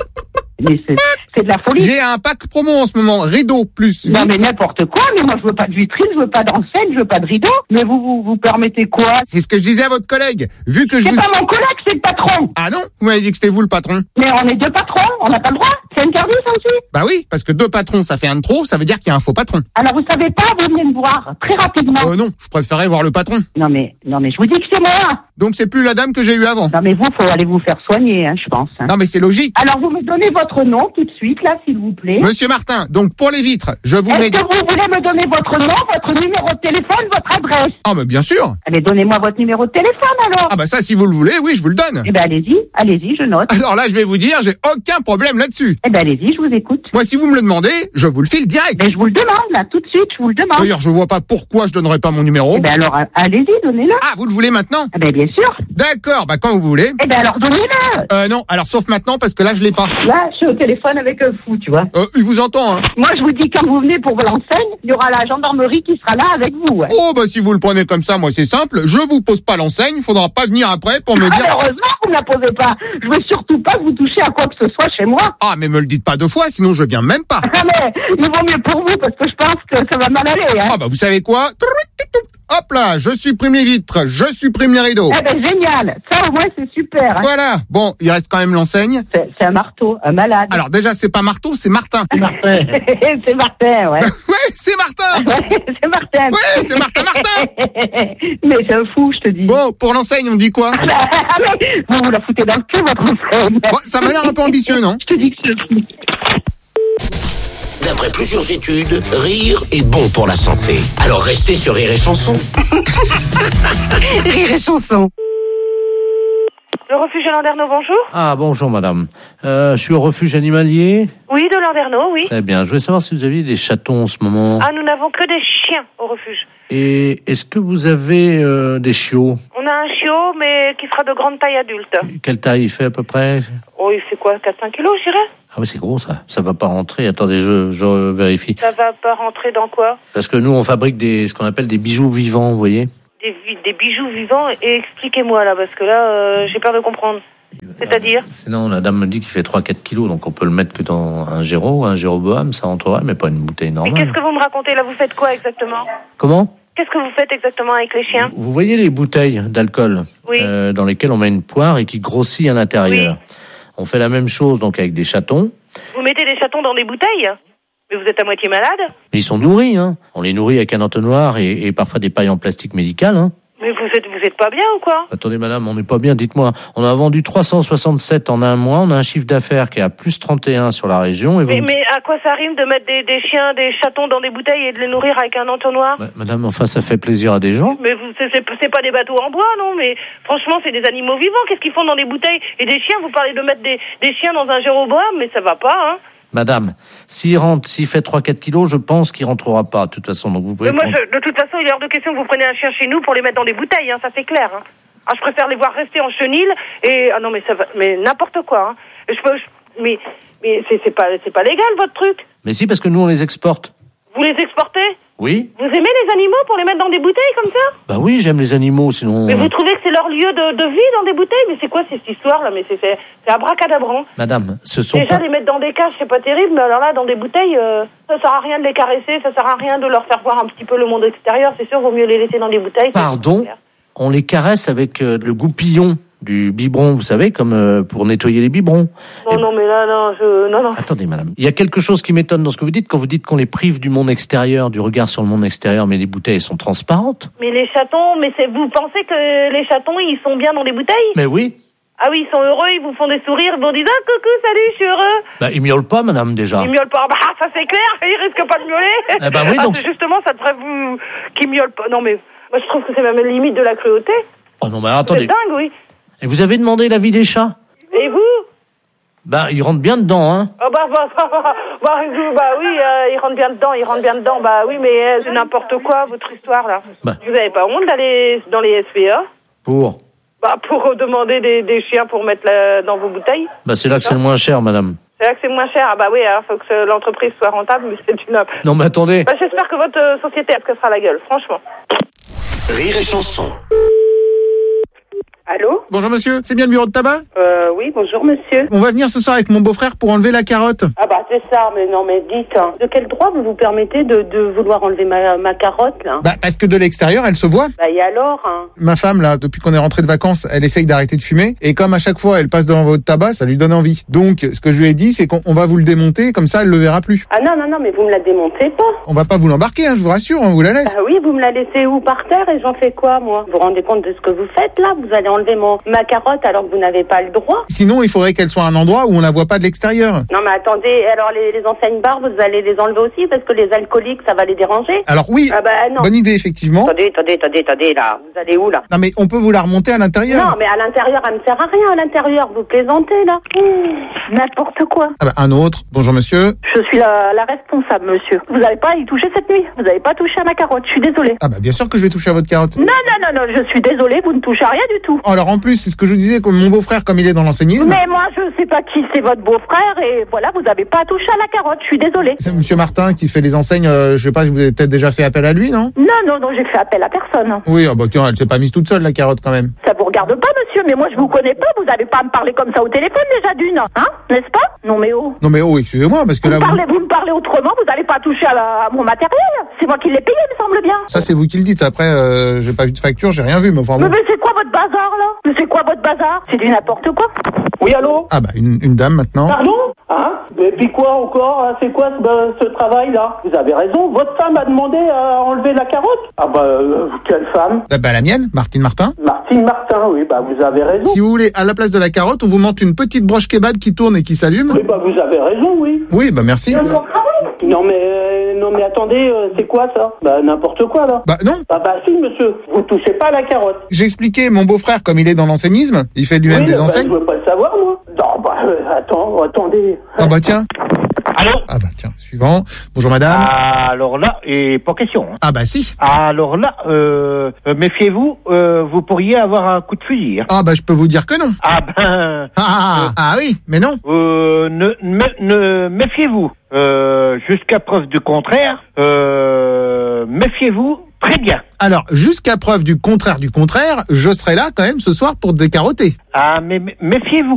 Mais c'est, c'est de la folie. J'ai un pack promo en ce moment, rideaux plus vitres. Non mais n'importe quoi, mais moi je veux pas de vitrine, je veux pas d'enseigne, je veux pas de rideaux. Mais vous, vous, vous permettez quoi? C'est ce que je disais à votre collègue. Vu que je C'est vous... pas mon collègue, c'est le patron. Ah non? Vous m'avez dit que c'était vous le patron. Mais on est deux patrons, on n'a pas le droit. C'est interdit ça aussi. Bah oui, parce que deux patrons, ça fait un de trop, ça veut dire qu'il y a un faux patron. Alors vous savez pas, vous venez me voir, très rapidement. Euh non, je préférais voir le patron. Non mais, non mais je vous dis que c'est moi. Donc c'est plus la dame que j'ai eue avant. Non mais vous, faut aller vous faire soigner, hein, je pense. Hein. Non mais c'est logique. Alors vous me donnez votre nom tout de suite, là, s'il vous plaît. Monsieur Martin, donc pour les vitres, je vous Est-ce mets... que vous voulez me donner votre nom, votre numéro de téléphone, votre adresse? Ah mais bien sûr. Allez, donnez-moi votre numéro de téléphone alors. Ah bah ça, si vous le voulez, oui, je vous le donne. Eh ben allez-y, allez-y, je note. Alors là, je vais vous dire, j'ai aucun problème là-dessus. Eh ben allez-y, je vous écoute. Moi, si vous me le demandez, je vous le file direct. Mais je vous le demande, là, tout de suite, je vous le demande. D'ailleurs, je vois pas pourquoi je donnerais pas mon numéro. Eh ben alors, allez-y, donnez-le. Ah, vous le voulez maintenant? Eh ben bien sûr. D'accord, bah quand vous voulez. Eh ben alors, donnez-le. Euh, non, alors sauf maintenant, parce que là, je l'ai pas. Là, je suis au téléphone avec un fou, tu vois. Euh, il vous entend, hein. Moi, je vous dis, quand vous venez pour l'enseigne, il y aura la gendarmerie qui sera là avec vous, ouais. Oh, bah si vous le prenez comme ça, moi, c'est simple. Je vous pose pas l'enseigne, faudra pas venir après pour me dire... Ah, heureusement que vous ne la posez pas. Je veux surtout pas que vous touchiez à quoi que ce soit chez moi. Ah, mais me le dites pas deux fois, sinon je viens même pas. Ah, mais il vaut mieux pour vous, parce que je pense que ça va mal aller, hein. Ah, bah vous savez quoi? hop là, je supprime les vitres, je supprime les rideaux. Eh ben génial, ça au moins c'est super. Hein. Voilà, bon, il reste quand même l'enseigne. C'est, c'est un marteau, un malade. Alors déjà, c'est pas marteau, c'est Martin. Martin. C'est Martin, ouais. Ouais, c'est Martin. Ouais, c'est Martin. Ouais, c'est Martin Martin. Mais c'est un fou, je te dis. Bon, pour l'enseigne, on dit quoi? Ah mais vous vous la foutez dans le cul, votre enseigne. Bon, ça m'a l'air un peu ambitieux, non? Je te dis que c'est un fou. D'après plusieurs études, rire est bon pour la santé. Alors restez sur Rire et Chanson. Rire et Chanson. Le refuge de Landerneau, bonjour. Ah, bonjour madame. Euh, je suis au refuge animalier. Oui, de Landerneau, oui. Très bien. Je voulais savoir si vous aviez des chatons en ce moment. Ah, nous n'avons que des chiens au refuge. Et est-ce que vous avez euh, des chiots? On a un chiot, mais qui sera de grande taille adulte. Quelle taille il fait à peu près? Oh, il fait quoi, quatre à cinq kilos, je dirais? Ah oui, c'est gros ça. Ça va pas rentrer. Attendez, je, je vérifie. Ça va pas rentrer dans quoi? Parce que nous, on fabrique des, ce qu'on appelle des bijoux vivants, vous voyez. Des, des bijoux vivants, et expliquez-moi là, parce que là, euh, j'ai peur de comprendre. C'est-à-dire? Sinon, la dame me dit qu'il fait trois à quatre kilos, donc on peut le mettre que dans un Géro, un Jéroboam, ça rentrerait, mais pas une bouteille normale. Et qu'est-ce que vous me racontez là? Vous faites quoi exactement? Comment? Qu'est-ce que vous faites exactement avec les chiens? Vous voyez les bouteilles d'alcool, oui. euh, dans lesquelles on met une poire et qui grossit à l'intérieur. Oui. On fait la même chose donc avec des chatons. Vous mettez des chatons dans des bouteilles? Mais vous êtes à moitié malade? Mais ils sont nourris, hein. On les nourrit avec un entonnoir et, et parfois des pailles en plastique médical, hein. Mais vous êtes, vous êtes pas bien ou quoi? Attendez madame, on n'est pas bien, dites-moi. On a vendu trois cent soixante-sept en un mois, on a un chiffre d'affaires qui est à plus trente et un sur la région. Et vous mais, me... mais à quoi ça rime de mettre des, des chiens, des chatons dans des bouteilles et de les nourrir avec un entonnoir? bah, Madame, enfin ça fait plaisir à des gens. Mais vous, c'est, c'est, c'est pas des bateaux en bois, non? Mais franchement, c'est des animaux vivants, qu'est-ce qu'ils font dans des bouteilles? Et des chiens, vous parlez de mettre des, des chiens dans un Jéroboam, mais ça va pas, hein? Madame, s'il rentre, s'il fait trois à quatre kilos, je pense qu'il rentrera pas, de toute façon. Donc vous pouvez mais moi, prendre... je, de toute façon, il est hors de question que vous preniez un chien chez nous pour les mettre dans des bouteilles, hein, ça c'est clair, hein. Ah, je préfère les voir rester en chenil et... Ah non, mais ça va... Mais n'importe quoi, hein. Je peux... Je... Mais, mais c'est, c'est pas, c'est pas légal, votre truc. Mais si, parce que nous, on les exporte. Vous les exportez? Oui. Vous aimez les animaux pour les mettre dans des bouteilles comme ça? Bah oui, j'aime les animaux, sinon... Mais vous trouvez que c'est leur lieu de, de vie dans des bouteilles? Mais c'est quoi cette histoire-là? Mais c'est, c'est, c'est abracadabrant. Madame, ce sont Déjà, pas... les mettre dans des cages, c'est pas terrible, mais alors là, dans des bouteilles, euh, ça sert à rien de les caresser, ça sert à rien de leur faire voir un petit peu le monde extérieur. C'est sûr, vaut mieux les laisser dans des bouteilles. Pardon? On les caresse avec euh, le goupillon du biberon, vous savez, comme euh, pour nettoyer les biberons. Non, Et... non, mais là, non, je... Non, non. Attendez, madame. Il y a quelque chose qui m'étonne dans ce que vous dites, quand vous dites qu'on les prive du monde extérieur, du regard sur le monde extérieur, mais les bouteilles sont transparentes. Mais les chatons, mais c'est... vous pensez que les chatons, ils sont bien dans des bouteilles? Mais oui. Ah oui, ils sont heureux, ils vous font des sourires, ils vous disent « Ah, coucou, salut, je suis heureux !» Bah, ils miaulent pas, madame, déjà. Ils miaulent pas, bah, ça c'est clair, ils risquent pas de miauler. Eh bah oui, donc... Ah, justement, ça devrait vous... qu'ils miaulent pas. Non, mais moi, je trouve que c'est même la limite de la cruauté. Oh non, mais attendez. C'est dingue, oui. Et vous avez demandé l'avis des chats? Et vous? Bah, ils rentrent bien dedans, hein. Oh bah, bah, bah, bah, bah, bah oui, euh, ils rentrent bien dedans, ils rentrent bien dedans. Bah oui, mais euh, c'est n'importe quoi, votre histoire, là. Bah. Vous avez pas honte d'aller dans les S P A? Pour? Bah, pour demander des, des chiens pour mettre la, dans vos bouteilles. Bah, c'est là que c'est le moins cher, madame. C'est là que c'est moins cher. Ah bah oui, alors faut que l'entreprise soit rentable, mais c'est une... Non, mais attendez. Bah, j'espère que votre euh, société, elle cassera la gueule, franchement. Rire et Chanson. Allô? Bonjour monsieur, c'est bien le bureau de tabac? Euh, oui, bonjour monsieur. On va venir ce soir avec mon beau-frère pour enlever la carotte. Ah bah c'est ça, mais non mais dites, hein, de quel droit vous vous permettez de, de vouloir enlever ma, ma carotte là? Bah parce que de l'extérieur elle se voit. Bah et alors hein? Ma femme là, depuis qu'on est rentré de vacances, elle essaye d'arrêter de fumer et comme à chaque fois elle passe devant votre tabac, ça lui donne envie. Donc ce que je lui ai dit c'est qu'on on va vous le démonter, comme ça elle le verra plus. Ah non non non mais vous me la démontez pas. On va pas vous l'embarquer, hein, je vous rassure, on vous la laisse. Ah oui, vous me la laissez où, par terre, et j'en fais quoi moi? Vous vous rendez compte de ce que vous faites là? Vous allez enlever mon ma carotte alors que vous n'avez pas le droit. Sinon, il faudrait qu'elle soit à un endroit où on la voit pas de l'extérieur. Non mais attendez, alors les, les enseignes bars, vous allez les enlever aussi parce que les alcooliques, ça va les déranger? Alors oui, ah bah, non. Bonne idée effectivement. Attendez, attendez, attendez, attendez là, vous allez où là? Non mais on peut vous la remonter à l'intérieur. Non mais à l'intérieur, elle me sert à rien à l'intérieur, vous plaisantez là. Mmh, n'importe quoi. Ah bah un autre, bonjour monsieur. Je suis la, la responsable monsieur. Vous n'avez pas à y toucher cette nuit, vous n'avez pas touché à ma carotte, je suis désolée. Ah bah bien sûr que je vais toucher à votre carotte. Non, non, non, non, je suis désolée, vous ne touchez à rien du tout. Alors en plus, c'est ce que je vous disais, comme mon beau-frère, comme il est dans l'enseignisme. Mais moi moi, je sais pas qui c'est votre beau-frère et voilà, vous avez pas touché à la carotte. Je suis désolée. C'est Monsieur Martin qui fait les enseignes. Euh, je sais pas, vous avez peut-être déjà fait appel à lui, non? Non, non, non, j'ai fait appel à personne. Oui, ah bah tiens, elle s'est pas mise toute seule la carotte quand même. Ça vous regarde pas, monsieur, mais moi je vous connais pas. Vous allez pas me parler comme ça au téléphone déjà d'une, hein, n'est-ce pas? Non mais oh. Non mais oh, excusez-moi, parce que vous là me parlez, vous... vous me parlez autrement. Vous allez pas toucher à, la, à mon matériel. C'est moi qui l'ai payé, me semble bien. Ça c'est vous qui le dites. Après, euh, j'ai pas vu de facture, j'ai rien vu, mais enfin bon. Mais, mais c'est quoi votre bazar là? Mais c'est quoi votre bazar? C'est du n'importe quoi. Oui, allô? Ah bah une, une dame maintenant. Pardon? Hein? Et puis quoi encore? Hein? C'est quoi ce, ce travail-là? Vous avez raison, votre femme a demandé à enlever la carotte. Ah bah, euh, quelle femme? Bah, bah la mienne, Martine Martin. Martine Martin, oui, bah vous avez raison. Si vous voulez, à la place de la carotte, on vous monte une petite broche kebab qui tourne et qui s'allume. Oui, bah vous avez raison, oui. Oui, bah merci. Non mais, euh, non mais attendez, euh, c'est quoi ça? Bah n'importe quoi là. Bah non. Bah bah si monsieur, vous touchez pas à la carotte. J'ai expliqué, mon beau-frère, comme il est dans l'enseignisme, il fait lui-même oui, des bah, enseignes. Je veux pas le savoir moi. Non bah euh, attends, attendez. Ah bah tiens. Allô? Ah bah tiens, suivant. Bonjour madame. Alors là, et pas question. Hein. Ah bah si. Alors là, euh, euh, méfiez-vous, euh, vous pourriez avoir un coup de fusil. Hein. Ah bah je peux vous dire que non. Ah ben... Ah, ah, euh, ah oui, mais non. Euh, ne, me, ne méfiez-vous. Euh, jusqu'à preuve du contraire, euh, méfiez-vous très bien. Alors, jusqu'à preuve du contraire du contraire, je serai là quand même ce soir pour te décarotter. Ah mais méfiez-vous.